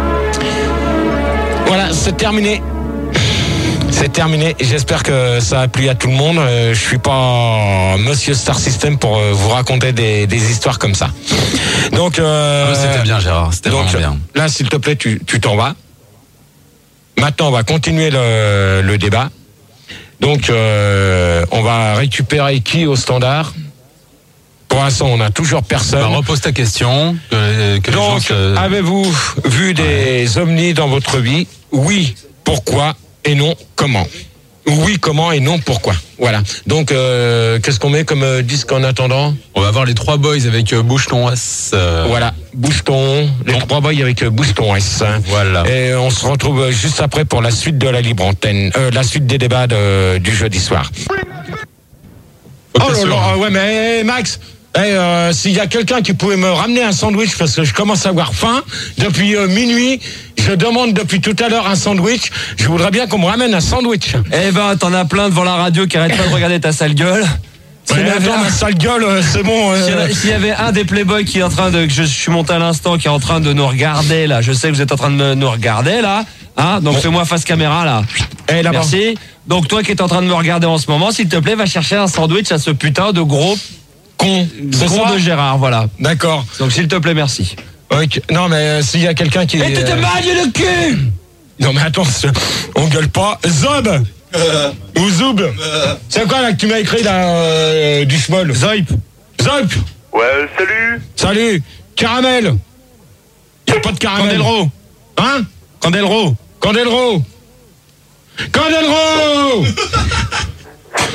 Voilà, c'est terminé. C'est terminé. J'espère que ça a plu à tout le monde. Euh, je suis pas Monsieur Star System pour euh, vous raconter des, des histoires comme ça. Donc, euh, ah, c'était bien, Gérard. C'était donc, vraiment bien. Là, s'il te plaît, tu, tu t'en vas. Maintenant, on va continuer le, le débat. Donc, euh, on va récupérer qui au standard? Pour l'instant, on n'a toujours personne. Bah, repose ta question. Que, que Donc, les gens se... avez-vous vu des ouais. ovnis dans votre vie? Oui. Pourquoi? Et non, comment? Oui, comment et non, pourquoi? Voilà. Donc, euh, qu'est-ce qu'on met comme euh, disque en attendant? On va voir les trois boys avec euh, Bouche-ton S. Euh... Voilà, Bouche-ton, les bon. trois boys avec euh, Bouche-ton S. Voilà. Et on se retrouve juste après pour la suite de la libre antenne, euh, la suite des débats de, du jeudi soir. Oh là là, ouais, mais hey, Max, hey, euh, s'il y a quelqu'un qui pouvait me ramener un sandwich parce que je commence à avoir faim depuis euh, minuit. Je demande depuis tout à l'heure un sandwich. Je voudrais bien qu'on me ramène un sandwich. Eh ben, t'en as plein devant la radio qui arrête pas de regarder ta sale gueule. Ouais, attends, ma sale gueule, c'est bon. Euh... S'il y avait un des Playboys qui est en train de, que je suis monté à l'instant, qui est en train de nous regarder là, je sais que vous êtes en train de nous regarder là, hein, donc bon. Fais-moi face caméra là. Eh, là merci. Donc toi qui es en train de me regarder en ce moment, s'il te plaît, va chercher un sandwich à ce putain de gros con, con de Gérard, voilà. D'accord. Donc s'il te plaît, merci. Okay. Non, mais euh, s'il y a quelqu'un qui... Et tu te euh... manies le cul. Non, mais attends, on gueule pas. Zob euh... Ou Zoub euh... C'est quoi là que tu m'as écrit là, euh, du schmoll? Zoip. Zoip. Ouais, salut. Salut. Caramel. Y'a pas de caramel. Candelro. Hein? Candelro. Candelro. Candelro. Oh,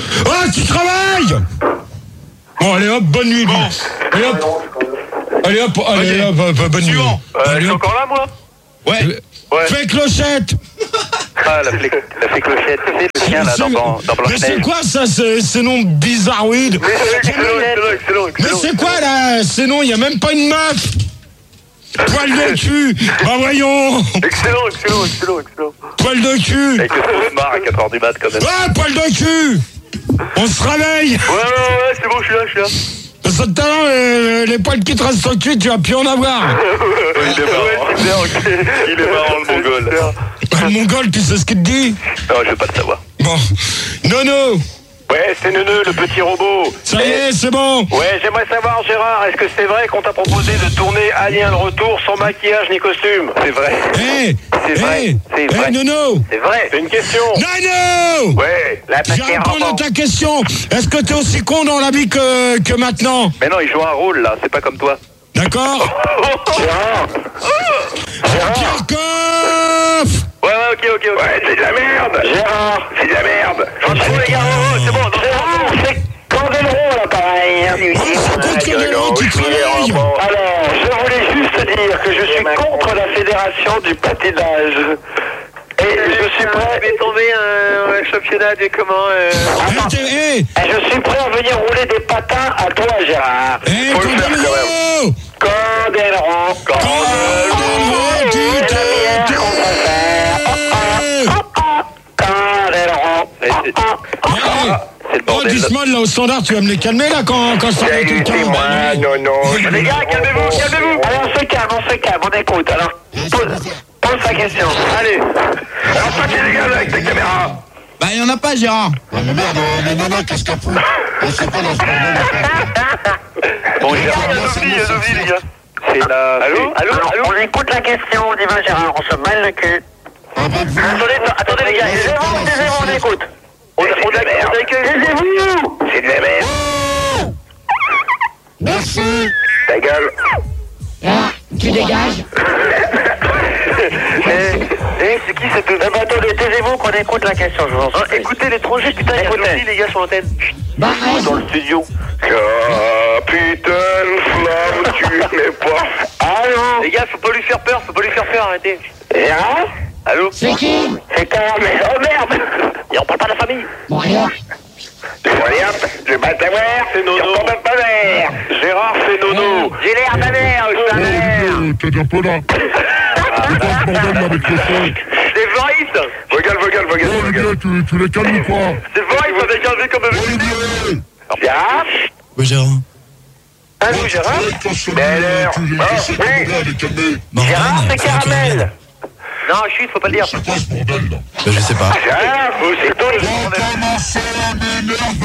tu travailles. Bon, allez hop, bonne nuit. Bon. Allez hop. Allez hop, allez hop, hop, hop, bonne nuit. Euh, je suis encore là, moi? Ouais. Ouais. Fais clochette. Ah, la fée, la fée clochette, c'est le chien, là, dans, dans, dans Mais c'est Blanche-Neige. quoi ça, ce, ce nom bizarroïde? Mais c'est excellent, excellent, excellent, Mais excellent. c'est quoi là? Ce nom, il n'y a même pas une meuf. Poil de cul. Bah voyons. Excellent, excellent, excellent, excellent. Poil de cul. Avec le cauchemar à quatre heures du mat, quand même. Ah, poil de cul. On se réveille. Ouais, ouais, ouais, c'est bon, je suis là, je suis là. Parce que tout à l'heure, euh, les poils qui te restent au cul, tu vas plus en avoir. Il est marrant. Ouais, super, ok. Il est marrant, le mongol. Le mongol, tu sais ce qu'il te dit? Non, je veux pas le savoir. Bon. Nono. Ouais, c'est Neuneu, le petit robot. Ça y est, c'est bon. Ouais, j'aimerais savoir, Gérard, est-ce que c'est vrai qu'on t'a proposé de tourner Alien le retour sans maquillage ni costume? C'est vrai. Hé. C'est vrai. Hé. C'est vrai. Hé, Nono. C'est vrai. C'est une question. Nono. Ouais, la Je vais répondre à ta question. Est-ce que t'es aussi con dans la vie que, que maintenant? Mais non, il joue un rôle, là, c'est pas comme toi. D'accord. Gérard. Pierre Coff. Ouais, ouais, ok, ok, ok. Ouais, c'est de la merde. Gérard, c'est de la merde. J'en trouve les gars, oh, c'est bon. Gérard, c'est Candelero, là, pareil. C'est Candelero qui travaille. Alors, je voulais juste dire que je suis contre la fédération du patinage. Et je suis prêt. Je vais tomber un, un championnat de comment euh... Hé, hé. Je suis prêt à venir rouler des patins à toi, Gérard. Hé, Faut le faire quand même. Candelero. Candelero. Candelero, tu C'est la bière qu'on préfère. Candelero. C'est le Oh, bordel. Disman, là, au standard, tu vas me les calmer, là, quand, quand ça va être quelqu'un. Salut, non, non. Les gars, calmez-vous, calmez-vous. Allez, on se calme, on se calme, on écoute. Alors, pose, pose ta question. Allez. Alors, toi, les gars, avec ta caméra. Bah, il y en a pas, Gérard. Bon, Gérard, il y a Dovni, il y a Dovni, les gars. C'est la... Allô, allô, allô. On écoute la question, on dit, va, Gérard, on se mêle le cul. Attendez, attendez, les gars, taisez-vous, taisez-vous, on écoute. On accueille, taisez-vous. C'est de la merde. Merci. Ta gueule. Là, tu dégages. Eh, eh, c'est qui cette... Eh ben, attendez, taisez-vous qu'on écoute la question, je vous en prie. Écoutez l'étranger, putain, il y a Dovni, les gars, sur l'antenne. Bah, Dans le studio. Capitaine Flamme, tu n'es pas... Allô. Les gars, faut pas lui faire peur, faut pas lui faire peur, arrêtez. Gérard. Allô. c'est qui? C'est Caramel. Oh merde. Et on parle pas de la famille. Bon, alors. Regarde, je bats ta mère, c'est Nono. On parle pas mère. Gérard, c'est Nono. J'ai l'air de mère, je suis la mère. T'es un peu là. C'est Voice. Vogal, vogal, vogal, vogal. Tu, tu les calmes ou quoi? C'est Voice avec un V comme un Gérard. Ouais, Gérard. Allô, Gérard. Mais alors. Oh, oui. Gérard, c'est Caramel. Non, chut, faut pas le dire. C'est quoi ce bordel là? Bah, je sais pas. Gérard, c'est toi le commence à m'énerver.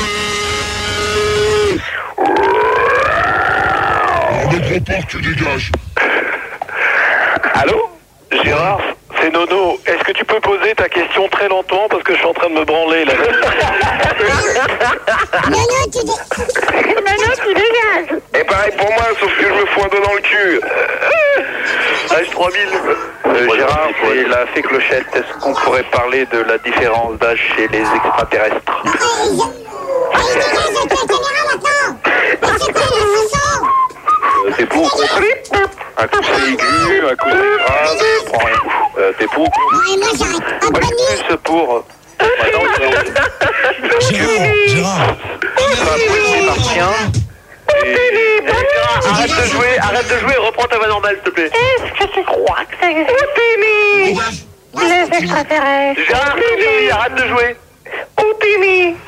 Alors le gros porc, tu dégages. Allô? Gérard, c'est Nono. Est-ce que tu peux poser ta question très lentement parce que je suis en train de me branler là? Nono, tu dégages. Nono, tu dégages. Et pareil pour moi, sauf que je me fous un doigt dans le cul. H trois mille. Euh, Gérard, c'est la fée clochette. Est-ce qu'on pourrait parler de la différence d'âge chez les extraterrestres? Ah, ils dégagent avec la caméra maintenant. Mais c'est quoi la façon? Euh, T'es pour ou contre? Un coup c'est aigu, un coup c'est grave, je prends rien. Euh, T'es pour ou contre? Bon, et moi, j'arrête. Ah, Moi bonne je suis nuit. plus pour. Maintenant, Gérard, Gérard. c'est Martien. Et... Eh, Gérard, arrête de jouer, arrête de jouer, reprends ta voix normale, s'il te plaît. Est-ce que tu crois que ça existe? Les extraterrestres. Gérard, Houdini, arrête de jouer. Houdini.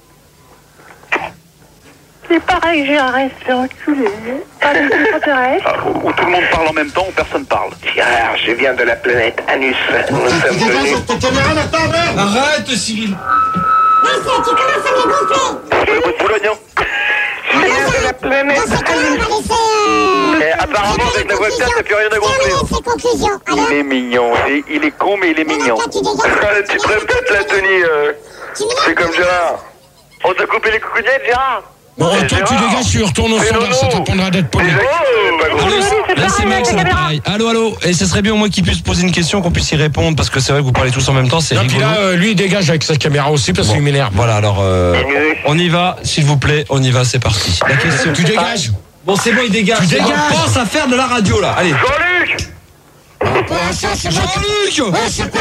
C'est pareil, j'ai arrêté de reculer. Pas les extraterrestres. Ah, où, où tout le monde parle en même temps, où personne parle. Gérard, je viens de la planète Anus. Nous sommes venus... Arrête, Cyril. Vas-y, tu commences à me gonfler. Le bout de Boulognon. Je viens de la planète Anus. On va laisser... Euh... Et apparemment, avec la webcam, t'as plus rien à gonfler. Terminer ses conclusions. Alors, Il est mignon. Il, il est con, mais il est mignon. toi, tu dégages. Tu te répètes la tenue. Euh... Tu me C'est comme Gérard. On t'a coupé les coucougnettes, Gérard? Bon, toi, tu dégages, tu retournes au standard, ça t'apprendra d'être poli. Allô, là c'est Max, c'est pareil. Allô, allô. Et ce serait bien au moins qu'il puisse poser une question, qu'on puisse y répondre, parce que c'est vrai que vous parlez tous en même temps, c'est Non, puis rigolo. là, euh, lui, il dégage avec sa caméra aussi parce Bon. qu'il m'énerve. Voilà, alors euh, on y va, s'il vous plaît, on y va, c'est parti. La question. Tu dégages. Bon, c'est bon, il dégage. Tu C'est bon, dégages. pense à faire de la radio là. Allez. Jean-Luc Jean-Luc Jean-Luc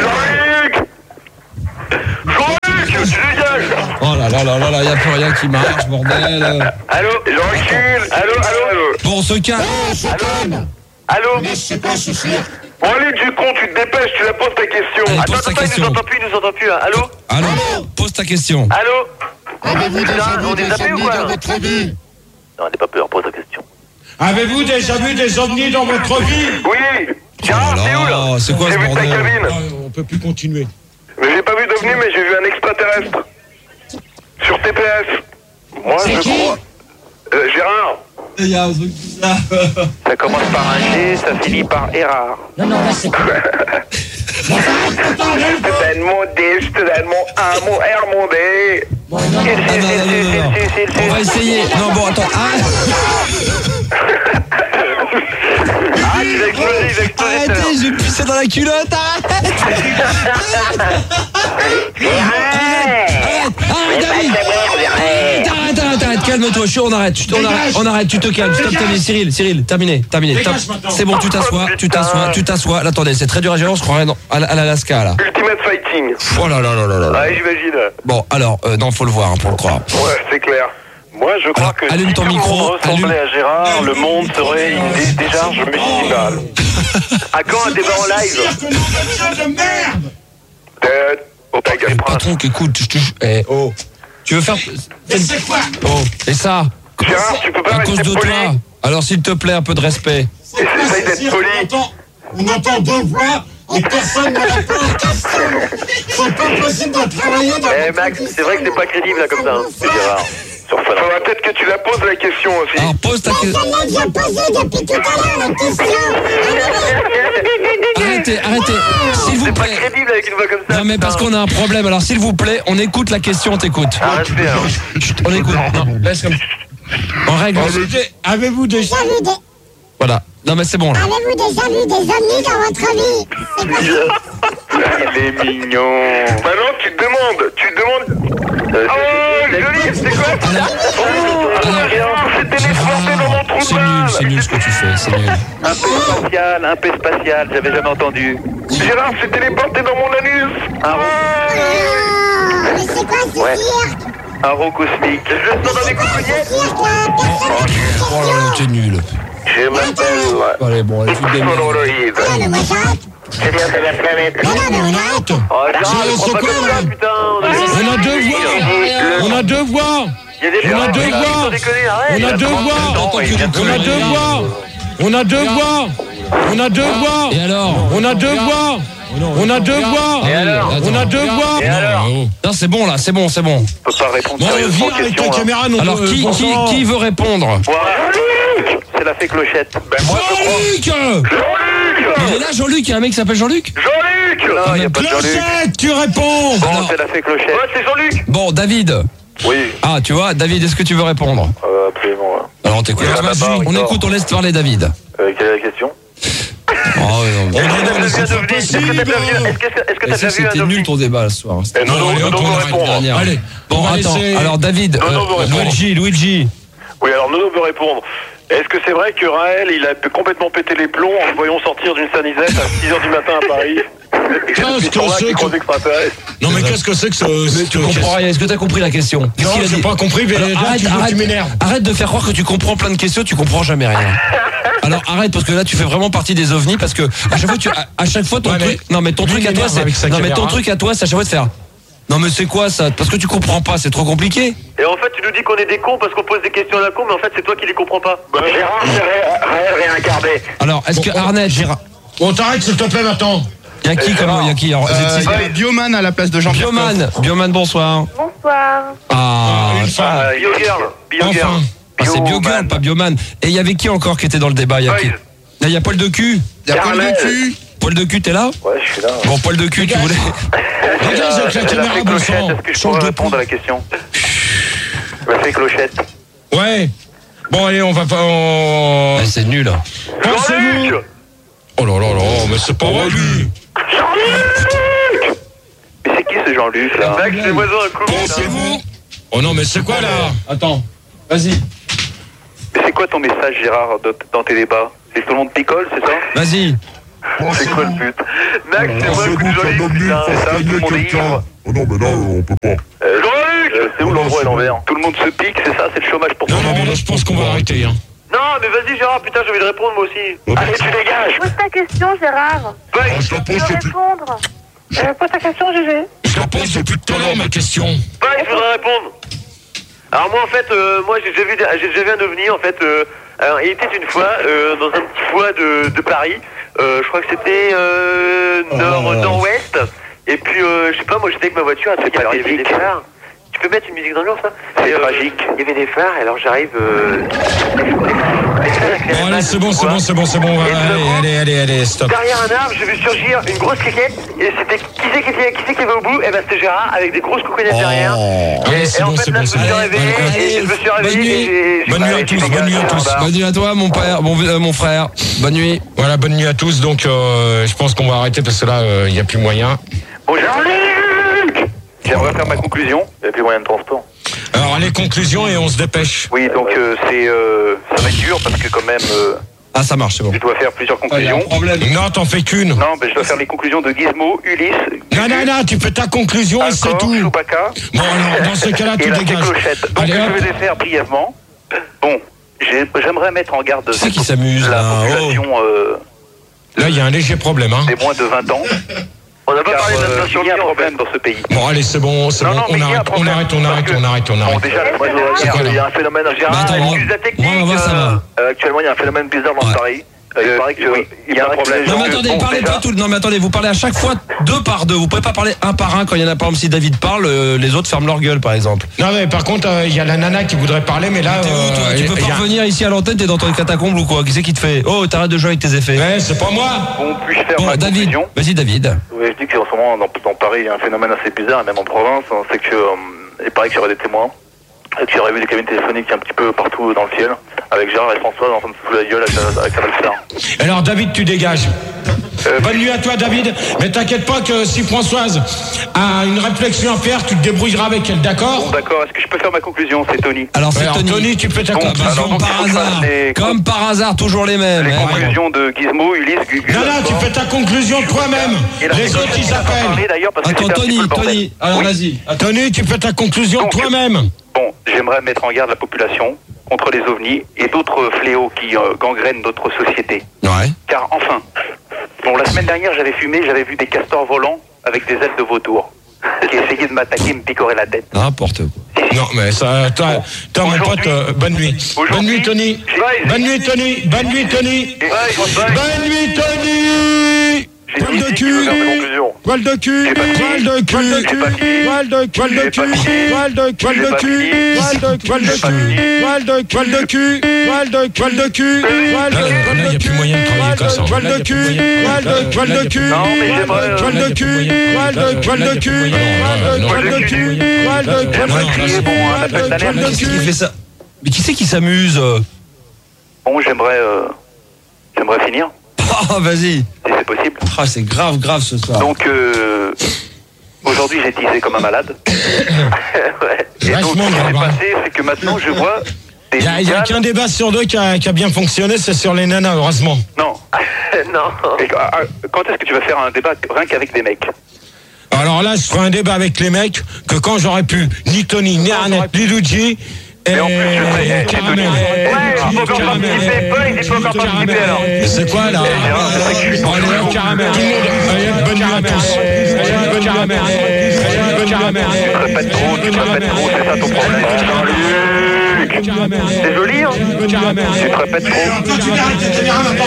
Jean-Luc, tu dégages. Oh là là là là là, y a plus rien qui marche, bordel. Allô, je recule. Allô, allô, allô. Bon, on se calme. Allô. Bon, allez, du con, tu te dépêches, tu la poses ta question. Allez, Attends, pose ta attends, il question. nous entend plus, il nous entend plus. Hein. Allô. Allô, pose ta question. Allô. Avez-vous déjà on vu est des zappés ou ovnis quoi dans votre vie? Non, n'aie pas peur, pose ta question. Avez-vous déjà vu des ovnis dans votre vie? Oui. Gérard, Oh t'es où là là? là, c'est quoi J'ai ce vu ta bordel? cabine. Ah, on peut plus continuer. Mais j'ai pas vu d'ovni, mais j'ai vu un extraterrestre. Sur T P S. Moi, C'est je qui? crois. Euh, Gérard. Il y a un truc bizarre. Ça commence par un G, ça finit par Erard. Non, non, là, c'est quoi? Bon, arrête de parler, Je te donne mon D, je te donne mon A, mon R, mon D. bon, non, non, Ah, non, non, non, non, non. On va essayer. Non, bon, attends. Ah, Ah, il a explosé, il a explosé. tout à l'heure. arrêtez, j'ai pissé dans la culotte. Arrête. Arrête, arrête, David. Arrête, arrête, arrête, arrête, calme-toi, je suis, on arrête, on arrête, on arrête, tu te calmes, stop, terminé, Cyril, Cyril, terminé, terminé, Dégage stop. maintenant. C'est bon, tu t'assois, tu t'assois, tu t'assois, là, attendez, c'est très dur à gérer, on se croirait dans- à, à l'Alaska, là. Ultimate Fighting. Oh là là là là là là. Ouais, j'imagine. Bon, alors, euh, non, faut le voir, hein, pour le croire. Ouais, c'est clair. Moi, je crois Alors, que allume si ton tout le micro, monde ressemblait allume- à Gérard, le monde serait une dé- décharge municipale. À quand un débat en live? Euh, oh, ta gueule, Le prince. patron qui écoute, je te jure, eh, oh. Tu veux faire... C'est quoi? Oh, et ça, Gérard, tu peux pas à rester cause de poli. toi. Alors, s'il te plaît, un peu de respect. Essaye d'être poli. On entend, on entend deux voix et personne ne répond aux questions. C'est pas possible de travailler dans Eh votre Max, vie. c'est vrai que c'est pas crédible là comme ça, hein. C'est Gérard. Faudra peut-être que tu la poses la question aussi. Alors, pose ta question. Celle-là que j'ai posée depuis tout à l'heure, la question. Arrêtez, arrêtez, s'il vous C'est pas plaît. crédible avec une voix comme ça. Non, mais parce qu'on a un problème, alors, s'il vous plaît, on écoute la question, on t'écoute. Ah, respect, hein. Chut, on écoute. Non, laisse comme... On règle. Avez-vous déjà... Déjà vu des- Voilà. Non, mais c'est bon, là. Avez-vous déjà vu des ovnis dans votre vie? C'est possible. Il est mignon. Maintenant, tu te demandes, tu te demandes. Euh, oh, joli, c'est quoi ça? Oh, Gérard s'est téléporté dans mon trou de C'est nul, balle. c'est nul ce que tu fais, c'est nul. Un peu spatial, un peu spatial, j'avais jamais entendu. Gérard s'est téléporté dans mon anus. Un Ah, mais c'est quoi ce Ouais. cirque? Un roux cosmique. Je le sens dans mes C'est quoi coucouillets. ce cirque, là? Personne n'a de Oh là là, t'es nul. Je m'appelle. Allez, bon, allez, tu te démerdes. Polaroid. Ah, mais moi j'arrête. C'est bien, c'est la planète. Non, non, mais on arrête. Oh, Gérard, C'est- je c'est crois pas quoi, comme là ça, putain. On a deux voix. On a deux voix. Il y a des On a deux gens, voix. sans déconner, arrête. On a deux voix. Non, il vient de On a se deux voix. On a deux voix. On a deux voix. Et alors? On a deux voix. On a deux voix. Et alors? On a deux voix. Et alors? Non, c'est bon, là, c'est bon, c'est bon. Je peux pas répondre Bon, sérieusement viens aux avec ta questions. hein. caméra. non, Alors, euh, qui, bon qui, sang. qui veut répondre? Voilà. C'est la fée Clochette. Ben moi je crois. Jean-Luc! Jean-Luc. Il est là, Jean-Luc, il y a un mec qui s'appelle Jean-Luc? Jean-Luc. Non, il n'y a pas de Jean-Luc. Clochette, tu réponds. Bon, Alors- c'est la fée Clochette. Ouais, c'est Jean-Luc. Bon, David. Oui, Ah, tu vois, David, est-ce que tu veux répondre? euh, absolument. ouais. Alors, on t'écoute. Oui, Vas-y, là-bas, on il dort. écoute, on laisse parler David. Euh, quelle est la question? Oh, non, non. Est-ce que t'as non, déjà mais vu c'est un pas ovni? Est-ce que t'as possible. déjà vu un- est-ce que- est-ce que Et t'as ça, déjà vu un c'était ovni? nul ton débat ce soir. Eh, non, non, Allez, non, hop, non, on on arrête. répond. Dernière. Allez, Bon, on va attends. laisser- Alors, David, Non, non, euh, on répond. Luigi, Luigi. Oui, alors Nono veut répondre. Est-ce que c'est vrai que Raël, il a complètement pété les plombs en le voyant sortir d'une sanisette à six heures du matin à Paris? Qu'est-ce que c'est que- Gros extraterrestre. Non, mais qu'est-ce que c'est que ce. Tu comprends rien. Est-ce que t'as compris la question? Qu'est-ce Non, qu'il a j'ai dit? pas compris, mais Alors, là, arrête, tu, arrête, tu m'énerves. arrête de faire croire que tu comprends plein de questions, tu comprends jamais rien. Alors arrête parce que là tu fais vraiment partie des ovnis parce que à chaque fois tu, à, à chaque fois ton Ouais, mais truc, non mais ton lui, truc il à toi m'énerve c'est, avec sa non mais ton caméra. truc à toi c'est à chaque fois de faire. Non mais c'est quoi ça? Parce que tu comprends pas, c'est trop compliqué. Et en fait, tu nous dis qu'on est des cons parce qu'on pose des questions à la con, mais en fait, c'est toi qui les comprends pas. Gérard, c'est Raël réincarné. Alors est-ce que Arnett, Gérard, On t'arrête, s'il te plaît, maintenant. il y a qui comme il y a qui alors, Euh, c'est- il y a Bioman à la place de Jean-Pierre. Bioman, Bioman bonsoir. Bonsoir. Ah, Une femme. Ah, Biogirl. Biogirl. Enfin. ah, c'est Biogirl, pas Bioman. Et il y avait qui encore qui était dans le débat? Il y a qui? Boys. Là, il y a Paul de cul. Il y a Paul Carmel. de cul. Paul de cul, t'es là? Ouais, je suis là. Bon, Paul de cul, tu voulais. Dégage avec la C'est la caméra, fée bon Clochette. sang. Est-ce que je Change pourrais de répondre pont. à la question? Je me fais clochette. Ouais. Bon, allez, on va pas... On... Ah, c'est nul. Pensez-vous... Oh là là là, mais c'est pas vrai, lui. Jean-Luc. Mais c'est qui ce Jean-Luc, là? Max, c'est moi dans un coup. Pensez-vous... Oh non, mais c'est quoi, là? Attends, vas-y. Mais c'est quoi ton message, Gérard, dans tes débats? C'est que tout le monde picole, c'est ça? Vas-y. C'est quoi le but? Max, c'est moi le coup de Jean-Luc, putain, c'est ça, tout le monde est ivre. Oh non, mais là, on peut pas. Euh, Jean-Luc. C'est où l'endroit à l'envers? Tout le monde se pique, c'est ça, c'est le chômage pour tout Non, le non, monde. mais là, je pense qu'on va arrêter, hein. Non, mais vas-y, Gérard, putain, j'ai envie de répondre, moi aussi. Allez, tu dégages. Pose ta question, Gérard. Ouais. Je la Tu pose veux depuis... répondre. Euh, pose ta question, Gégé. Je la pose depuis tout à l'heure, ma question. Ouais, je voudrais répondre. Alors moi, en fait, euh, moi, j'ai déjà vu, j'ai déjà vu un ovni, en fait. Euh, alors, il était une fois euh, dans un petit foie de, de Paris. Euh, je crois que c'était euh, nord, Oh. nord-ouest. Et puis, euh, je sais pas, moi, j'étais avec ma voiture. C'est pas il y avait des phares. Tu peux mettre une musique d'ambiance, là? C'est tragique. Il y avait des phares, et alors j'arrive... Euh, Bon, allez, c'est bon, c'est bon, c'est bon, c'est bon. Allez, allez, allez, allez, stop. Derrière un arbre, j'ai vu surgir une grosse cliquette. Et c'était qui c'est qui, qui, c'est qui avait au bout? Et ben c'était Gérard avec des grosses coucougnettes derrière. Allez, Et, c'est et en bon, fait c'est là bon, je c'est me suis bon. réveillé Allez, et je me suis bonne réveillé nuit. et j'ai- j'ai Bonne pas- nuit à j'ai tous, fait bonne nuit à gaffe, tous. bah. Bonne nuit à toi, mon père, mon, euh, mon frère. Bonne nuit. Voilà, bonne nuit à tous. Donc, euh, je pense qu'on va arrêter parce que là, il n'y a plus moyen. Bon, Jean-Luc, j'aimerais faire ma conclusion. Il n'y a plus moyen de transport. Alors, les conclusions et on se dépêche. Oui, donc euh, c'est euh, ça va être dur parce que quand même euh, Ah, ça marche, c'est bon. je dois faire plusieurs Il y a un conclusions. problème. Non, t'en fais qu'une. Non, mais je dois faire les conclusions de Gizmo, Ulysse, Non, non, non, tu fais ta conclusion et c'est Alcor, tout. Chewbacca. Bon, alors, dans ce cas-là, Et tu la dégages. clochette. Donc Allez, je hop. vais les faire brièvement. Bon, j'ai- j'aimerais mettre en garde Qui c'est qui s'amuse, la là? population euh, Là, il y a un léger problème, hein. des moins de vingt ans. On n'a pas Car, parlé de euh, l'inflation, il y a un en problème fait, dans ce pays. Bon, allez, c'est bon, c'est Non, bon. non, mais On il y a un arrête, on problème, arrête, on parce arrête, que- on arrête, on Bon, arrête. déjà, moi, je C'est voudrais quoi, dire, il y a là un phénomène Bah, Gérard, attends, excuse la moi, technique. on va voir, ça va. euh, actuellement, il y a un phénomène bizarre dans Ouais. Paris. Euh, il paraît que oui, il y a un problème. Non mais Donc, attendez, bon, parlez déjà, pas tout. Non mais attendez, vous parlez à chaque fois deux par deux. Vous pouvez pas parler un par un quand il y en a pas. Comme si David parle, euh, les autres ferment leur gueule, par exemple. Non, mais par contre, euh, il y a la nana qui voudrait parler, mais là. T'es où, toi euh, Tu il peux y pas a- revenir ici à l'antenne, t'es dans ton catacombe ou quoi? Qui c'est qui te fait? Oh, t'arrêtes de jouer avec tes effets. Ouais, c'est pas moi. Bon, puis-je faire Bon, ma David, conclusion? vas-y David. Oui, je dis qu'en ce moment, dans, dans Paris, il y a un phénomène assez bizarre, même en province. hein, C'est que, euh, il paraît qu'il y aurait des témoins. Et qu'il y aurait eu des cabines téléphoniques un petit peu partout dans le ciel. Avec Gérard et François en train de se foutre la gueule avec, avec Canal Star. Alors, David, tu dégages. Euh, Bonne nuit à toi, David. Mais t'inquiète pas que si Françoise a une réflexion à faire, tu te débrouilleras avec elle, d'accord? Bon, d'accord. Est-ce que je peux faire ma conclusion? C'est Tony. Alors c'est Alors, Tony. Tony, tu fais ta Bon, Ah, bah, conclusion. alors, donc, comme il par faut que je hasard. fasse les- Comme par hasard, toujours les mêmes. Les hein. conclusions de Gizmo, Ulysse, Gugu. Non, non, tu fais ta conclusion toi-même. Et la Les autres, ils technologie, on va pas parler, s'appellent. d'ailleurs, parce que Attends, c'était un petit peu Tony, le bordel. Tony. Alors Oui. vas-y. Attends. Tony, tu fais ta conclusion Donc, toi-même. Bon, j'aimerais mettre en garde la population contre les ovnis et d'autres fléaux qui euh, gangrènent notre société. Ouais. Car enfin, bon, la semaine dernière, j'avais fumé, j'avais vu des castors volants avec des ailes de vautour qui essayaient de m'attaquer, me picorer la tête. N'importe quoi. Non, mais ça, toi, toi mon Aujourd'hui- pote, euh, bonne nuit. Bonne aujourd'hui, nuit, Tony. j'ai- Bonne nuit, Tony. Bonne nuit, Tony. Et- Bonne nuit, Tony. J'ai Poil dit de que je cul. vais faire mes conclusions. Poil de cul. J'ai pas fini. Poil de J'ai cul. pas fini. Poil de poil de J'ai cul. pas fini. Poil de poil J'ai de pas cul. fini. Poil de poil de J'ai pas cul. fini. Poil de poil de cul. Poil de poil de cul. Poil de Là, poil là, y de a plus cul. moyen de travailler comme ça. Poil Là, de y a cul. plus moyen. Poil Là, de poil là, y de a cul. plus Non, mais Poil j'aimerais, de euh, poil là, y de a cul. plus moyen. Poil Là, de poil là, y a de plus cul. moyen. Poil de Non, poil non, de là, cul. là, Poil de là, poil non, de non, cul. là, c'est bon, hein, Poil appel de d'alerte. poil de Qu'est-ce qui cul. fait ça? Mais qui c'est qui s'amuse? Bon, j'aimerais, euh, j'aimerais finir, Ah, vas-y. si c'est possible. Ah, c'est grave, grave ce soir. Donc, euh, aujourd'hui, j'ai teasé comme un malade. Ouais. Et donc, Vachement ce qui s'est grave, hein. passé, c'est que maintenant, je vois des Il y a, il y a migales- qu'un débat sur deux qui a, qui a bien fonctionné, c'est sur les nanas, heureusement. Non. non. Et, ah, ah, quand est-ce que tu vas faire un débat rien qu'avec des mecs? Alors là, je ferai un débat avec les mecs que quand j'aurais pu, ni Tony, ni Arnett, ni Luigi, et Mais en plus, je sais, eh, Caramel. Tony. Ouais, il faut encore Caramel. participer. Paul, il dit faut encore Caramel. participer, alors. Mais c'est quoi là? Eh, Gérard, c'est vrai que je suis Bon, allez, toujours hop, Caramel. Tout le monde. Allez, bonne nuit à tous. Allez, bonne Caramel. Allez, bonne Caramel. Tu te répètes trop, tu te répètes trop, c'est ça ton problème. Jean-Luc. C'est joli, hein? Tu te répètes trop.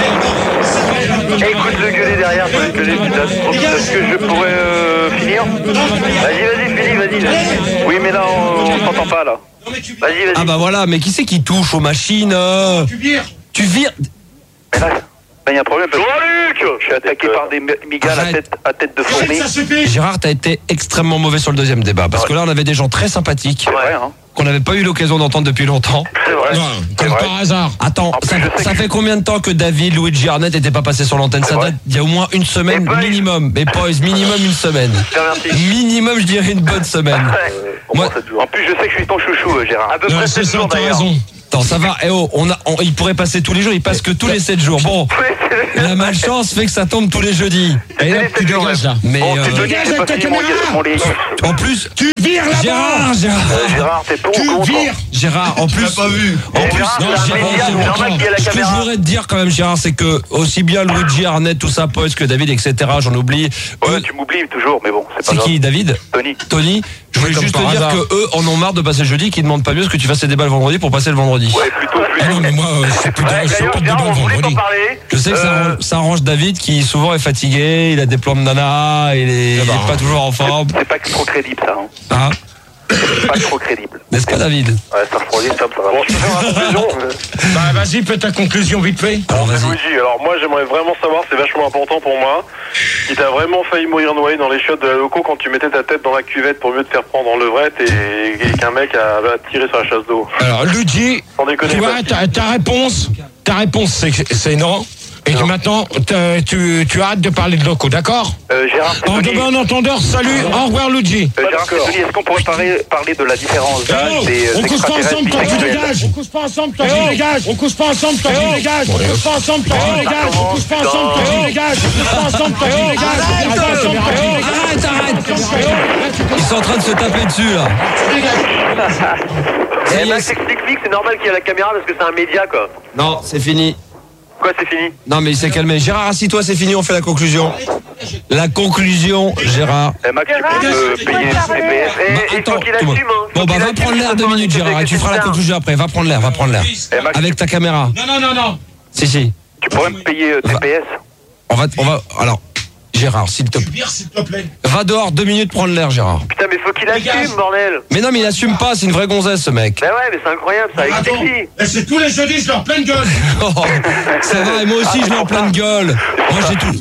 Écoute le gueuler derrière, faut le gueuler, putain, c'est trop bizarre. Est-ce que je pourrais euh, finir? Vas-y, vas-y, finis, vas-y, vas-y. Oui, mais là, on, on s'entend pas, là. Vas-y, vas-y. Ah bah voilà, mais qui c'est qui touche aux machines? euh Tu vires. Tu vires. Mais là, il y a un problème. Jean-Luc! Je suis attaqué par des migales à Arrête. tête, à tête de fourmi. Ça suffit. Gérard, t'as été extrêmement mauvais sur le deuxième débat. Parce que là, on avait des gens très sympathiques. C'est vrai, hein? qu'on n'avait pas eu l'occasion d'entendre depuis longtemps. C'est vrai. Non, comme vrai. par hasard. Attends, En plus, ça, je sais ça que- fait combien de temps que David, Luigi, Arnett n'étaient pas passés sur l'antenne? Ça vrai. date d'il y a au moins une semaine Et Boys. minimum. Mais Boys, minimum une semaine. Je te remercie. Minimum, je dirais une bonne semaine. Moi- En plus, je sais que je suis ton chouchou, euh, Gérard. À peu Non, près c'est sept ça, jours t'as d'ailleurs. raison. Attends, ça va. Eh oh, on a, on- il pourrait passer tous les jours. Il passe que tous les sept jours. Bon, la malchance fait que ça tombe tous les jeudis. Et là, tu dégages là. Mais Bon, euh, c'est Tony, Dégage j'ai pas avec ta fini mon, caméra. mon lit. en plus, Tu vires là-bas. Gérard, Gérard, Euh, Gérard, t'es pour ou Tu contre? vires. Gérard, en plus, pas vu. en Eh, plus, Gérard, non, c'est un Gérard, média, c'est c'est normal qu'il y ait la Ce que je caméra. voudrais te dire quand même, Gérard, c'est que aussi bien Luigi, Arnett, tout ça, Poise que David, et cetera. J'en oublie. Ouais, Eux- tu m'oublies toujours, mais bon, c'est pas c'est grave. qui, David? Tony. Tony, je voulais comme juste te par dire hasard. que eux en ont marre de passer le jeudi, qu'ils demandent pas mieux ce que tu fasses les débats le vendredi pour passer le vendredi. Ouais, plutôt, Ah non, plutôt. mais moi, euh, c'est plus de Ouais, je fais d'ailleurs, pas de Gérard, débat on le voulait t'en vendredi. parler. Je sais que ça, Euh, arrange, ça arrange David qui souvent est fatigué, il a des plans de nana, il est, il est pas toujours en forme. C'est pas trop crédible, ça. Hein. Hein? C'est pas trop crédible. N'est-ce pas, David? Ouais, ça refroidit, ça, ça va. Bon, je peux faire la conclusion. Bah, vas-y, fais ta conclusion vite fait. Alors vas-y. Luigi, alors moi j'aimerais vraiment savoir, c'est vachement important pour moi, si t'as vraiment failli mourir noyé dans les chiottes de la loco quand tu mettais ta tête dans la cuvette pour mieux te faire prendre en levrette et, et qu'un mec a, a tiré sur la chasse d'eau. Alors, Luigi, Sans déconner, tu vois, Bastille. ta, ta réponse, ta réponse, c'est c'est non. Et que maintenant, t'as- tu, tu arrêtes de parler de locaux, d'accord? Euh, Gérard, c'est En Tony. demain, en entendeur, salut, au revoir, Luigi. Euh, Gérard, c'est Tony. Est-ce qu'on pourrait parler, parler de la différence d'âge Eh oh, des euh, on couche pas extraterrestres ensemble, toi tu bisexuels? dégages. On couche pas ensemble, toi tu dégages. On couche pas ensemble, toi tu dégages. On couche pas ensemble, toi tu dégages. On couche pas ensemble, toi tu dégages. On couche pas ensemble, toi tu dégages. On couche pas ensemble, toi tu dégages. Arrête, arrête! Ils sont en train de se taper dessus là. Ça Eh, y est, Max, explique-lui que c'est normal qu'il y ait la caméra parce que c'est un média, quoi. non, c'est fini. Quoi, c'est fini? Non mais il s'est calmé. Gérard, assis-toi, c'est fini, on fait la conclusion. La conclusion, Gérard. Eh, Max, tu Gérard, peux me tu payer peux le parler. C P S. Bah, Eh, il attends, faut qu'il tout le monde. assume, hein. Bon Faut bah qu'il va assume, prendre l'air ça deux doit minutes, être Gérard, et tu feras la bizarre. conclusion après. Va prendre l'air, va prendre l'air. Eh, Max, Avec ta caméra. Non, non, non, non. Si, si. tu pourrais me payer euh, T P S? On va, on va. Alors, Gérard, s'il te plaît. Vire, s'il te plaît. Va dehors deux minutes prendre l'air, Gérard. Putain, mais faut qu'il Dégage. assume, bordel. Mais non, mais il assume pas, c'est une vraie gonzesse ce mec. Bah ouais, mais c'est incroyable, ça. Attends, Explique-lui. et c'est tous les jeudis, je leur pleine gueule. Oh, ça va, et moi aussi je l'ai en pleine gueule. Moi j'ai tout.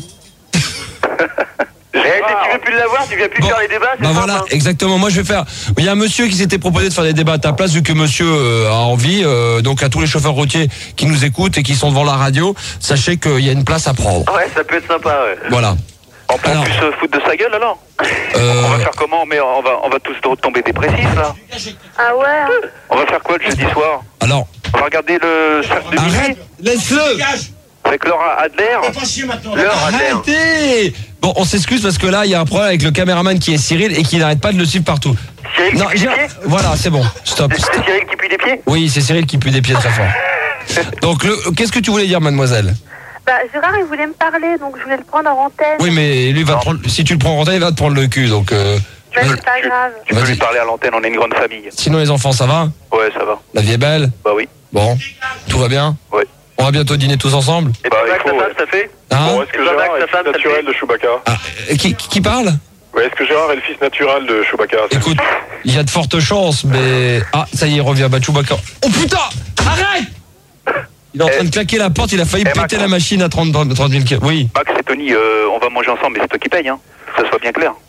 Eh, tu veux plus l'avoir, tu viens plus Bon, faire les débats, c'est bah simple, voilà, hein. exactement. Moi je vais faire. Il y a un monsieur qui s'était proposé de faire des débats à ta place, vu que monsieur euh, a envie. euh, donc à tous les chauffeurs routiers qui nous écoutent et qui sont devant la radio, sachez qu'il y a une place à prendre. Ouais, ça peut être sympa, ouais. Voilà. On peut Alors. plus se foutre de sa gueule, alors? Euh, On va faire comment? Mais on va, on va tous tomber dépressifs, là. Ah ouais? On va faire quoi le jeudi soir? alors, On va regarder le cercle de arrête, minuit laisse-le. Dégage. avec Laura Adler. Pas chier maintenant. Laura Adler. Arrêtez. Bon, on s'excuse parce que là il y a un problème avec le caméraman qui est Cyril et qui n'arrête pas de le suivre partout. Cyril Non, qui pue des Gérard- pieds? voilà, c'est bon. Stop. C'est stop. c'est Cyril qui pue des pieds? Oui, c'est Cyril qui pue des pieds très fort. Donc, le, qu'est-ce que tu voulais dire, mademoiselle? Bah, Gérard, il voulait me parler, donc je voulais le prendre en antenne. Oui, mais lui va te prendre, si tu le prends en antenne, il va te prendre le cul. Donc, euh, Bah, vas-y. c'est pas grave. Tu peux Vas-y. lui parler à l'antenne, on est une grande famille. Sinon, les enfants, ça va? Ouais, ça va. La vie est belle? Bah oui. Bon, tout va bien? Ouais. On va bientôt dîner tous ensemble? Et Bah, puis Max, il faut, ta femme, ouais. ça fait? Hein? Bon, est-ce que Bah, Gérard Max, est ta le femme, fils ça naturel fait de Chewbacca? Ah, euh, qui, qui parle? Ouais, est-ce que Gérard est le fils naturel de Chewbacca? Écoute, il y a de fortes chances, mais... Ah, ça y est, il revient, bah, Chewbacca. Oh putain! Arrête! Il est en train de claquer la porte, il a failli Eh, péter Max. la machine à trente mille kilomètres. Oui. Max et Tony, euh, on va manger ensemble, mais c'est toi qui paye, hein. Que ça soit bien clair.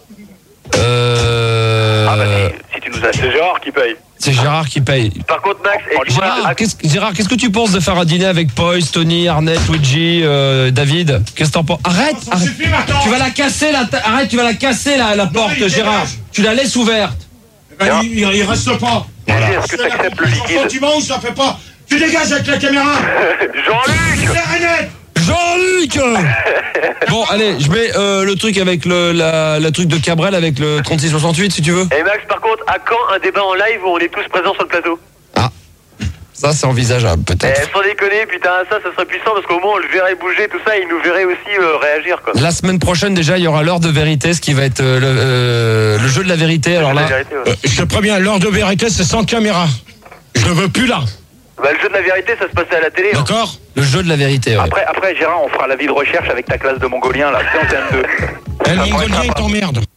Euh... Ah bah si, si tu nous as... C'est Gérard qui paye. C'est Gérard qui paye. Par contre, Max, et tu vois, Gérard, qu'est-ce, Gérard, qu'est-ce que tu penses de faire un dîner avec Poise, Tony, Arnett, Luigi, euh, David? Qu'est-ce que t'en penses? Arrête, Ça arrête. suffit maintenant. Tu vas la casser la ta- arrête, tu vas la casser la, la porte, il Gérard. dégage. Tu la laisses ouverte. Eh ben, il, il reste pas. est-ce que tu acceptes le liquide? Sentiment ou ça fait pas. Tu dégages avec la caméra. Jean-Luc! Clair et net. Jean-Luc. Bon, allez, je mets euh, le truc avec le la, la truc de Cabrel avec le trente-six soixante-huit si tu veux. Et Max, par contre, à quand un débat en live où on est tous présents sur le plateau? Ça c'est envisageable Eh, peut-être. sans déconner, putain, ça, ça serait puissant parce qu'au moins on le verrait bouger, tout ça, et il nous verrait aussi euh, réagir, quoi. La semaine prochaine déjà, il y aura l'heure de vérité, ce qui va être euh, le, euh, le jeu de la vérité. Alors là, La vérité, ouais. Euh, je te préviens, l'heure de vérité, c'est sans caméra. Je ne veux plus là. Bah, le jeu de la vérité, ça se passait à la télé. Hein. D'accord? le jeu de la vérité. Ouais. Après, après, Gérard, on fera la vie de recherche avec ta classe de mongolien, là, c'est en termes de... Eh, le mongolien, il t'emmerde.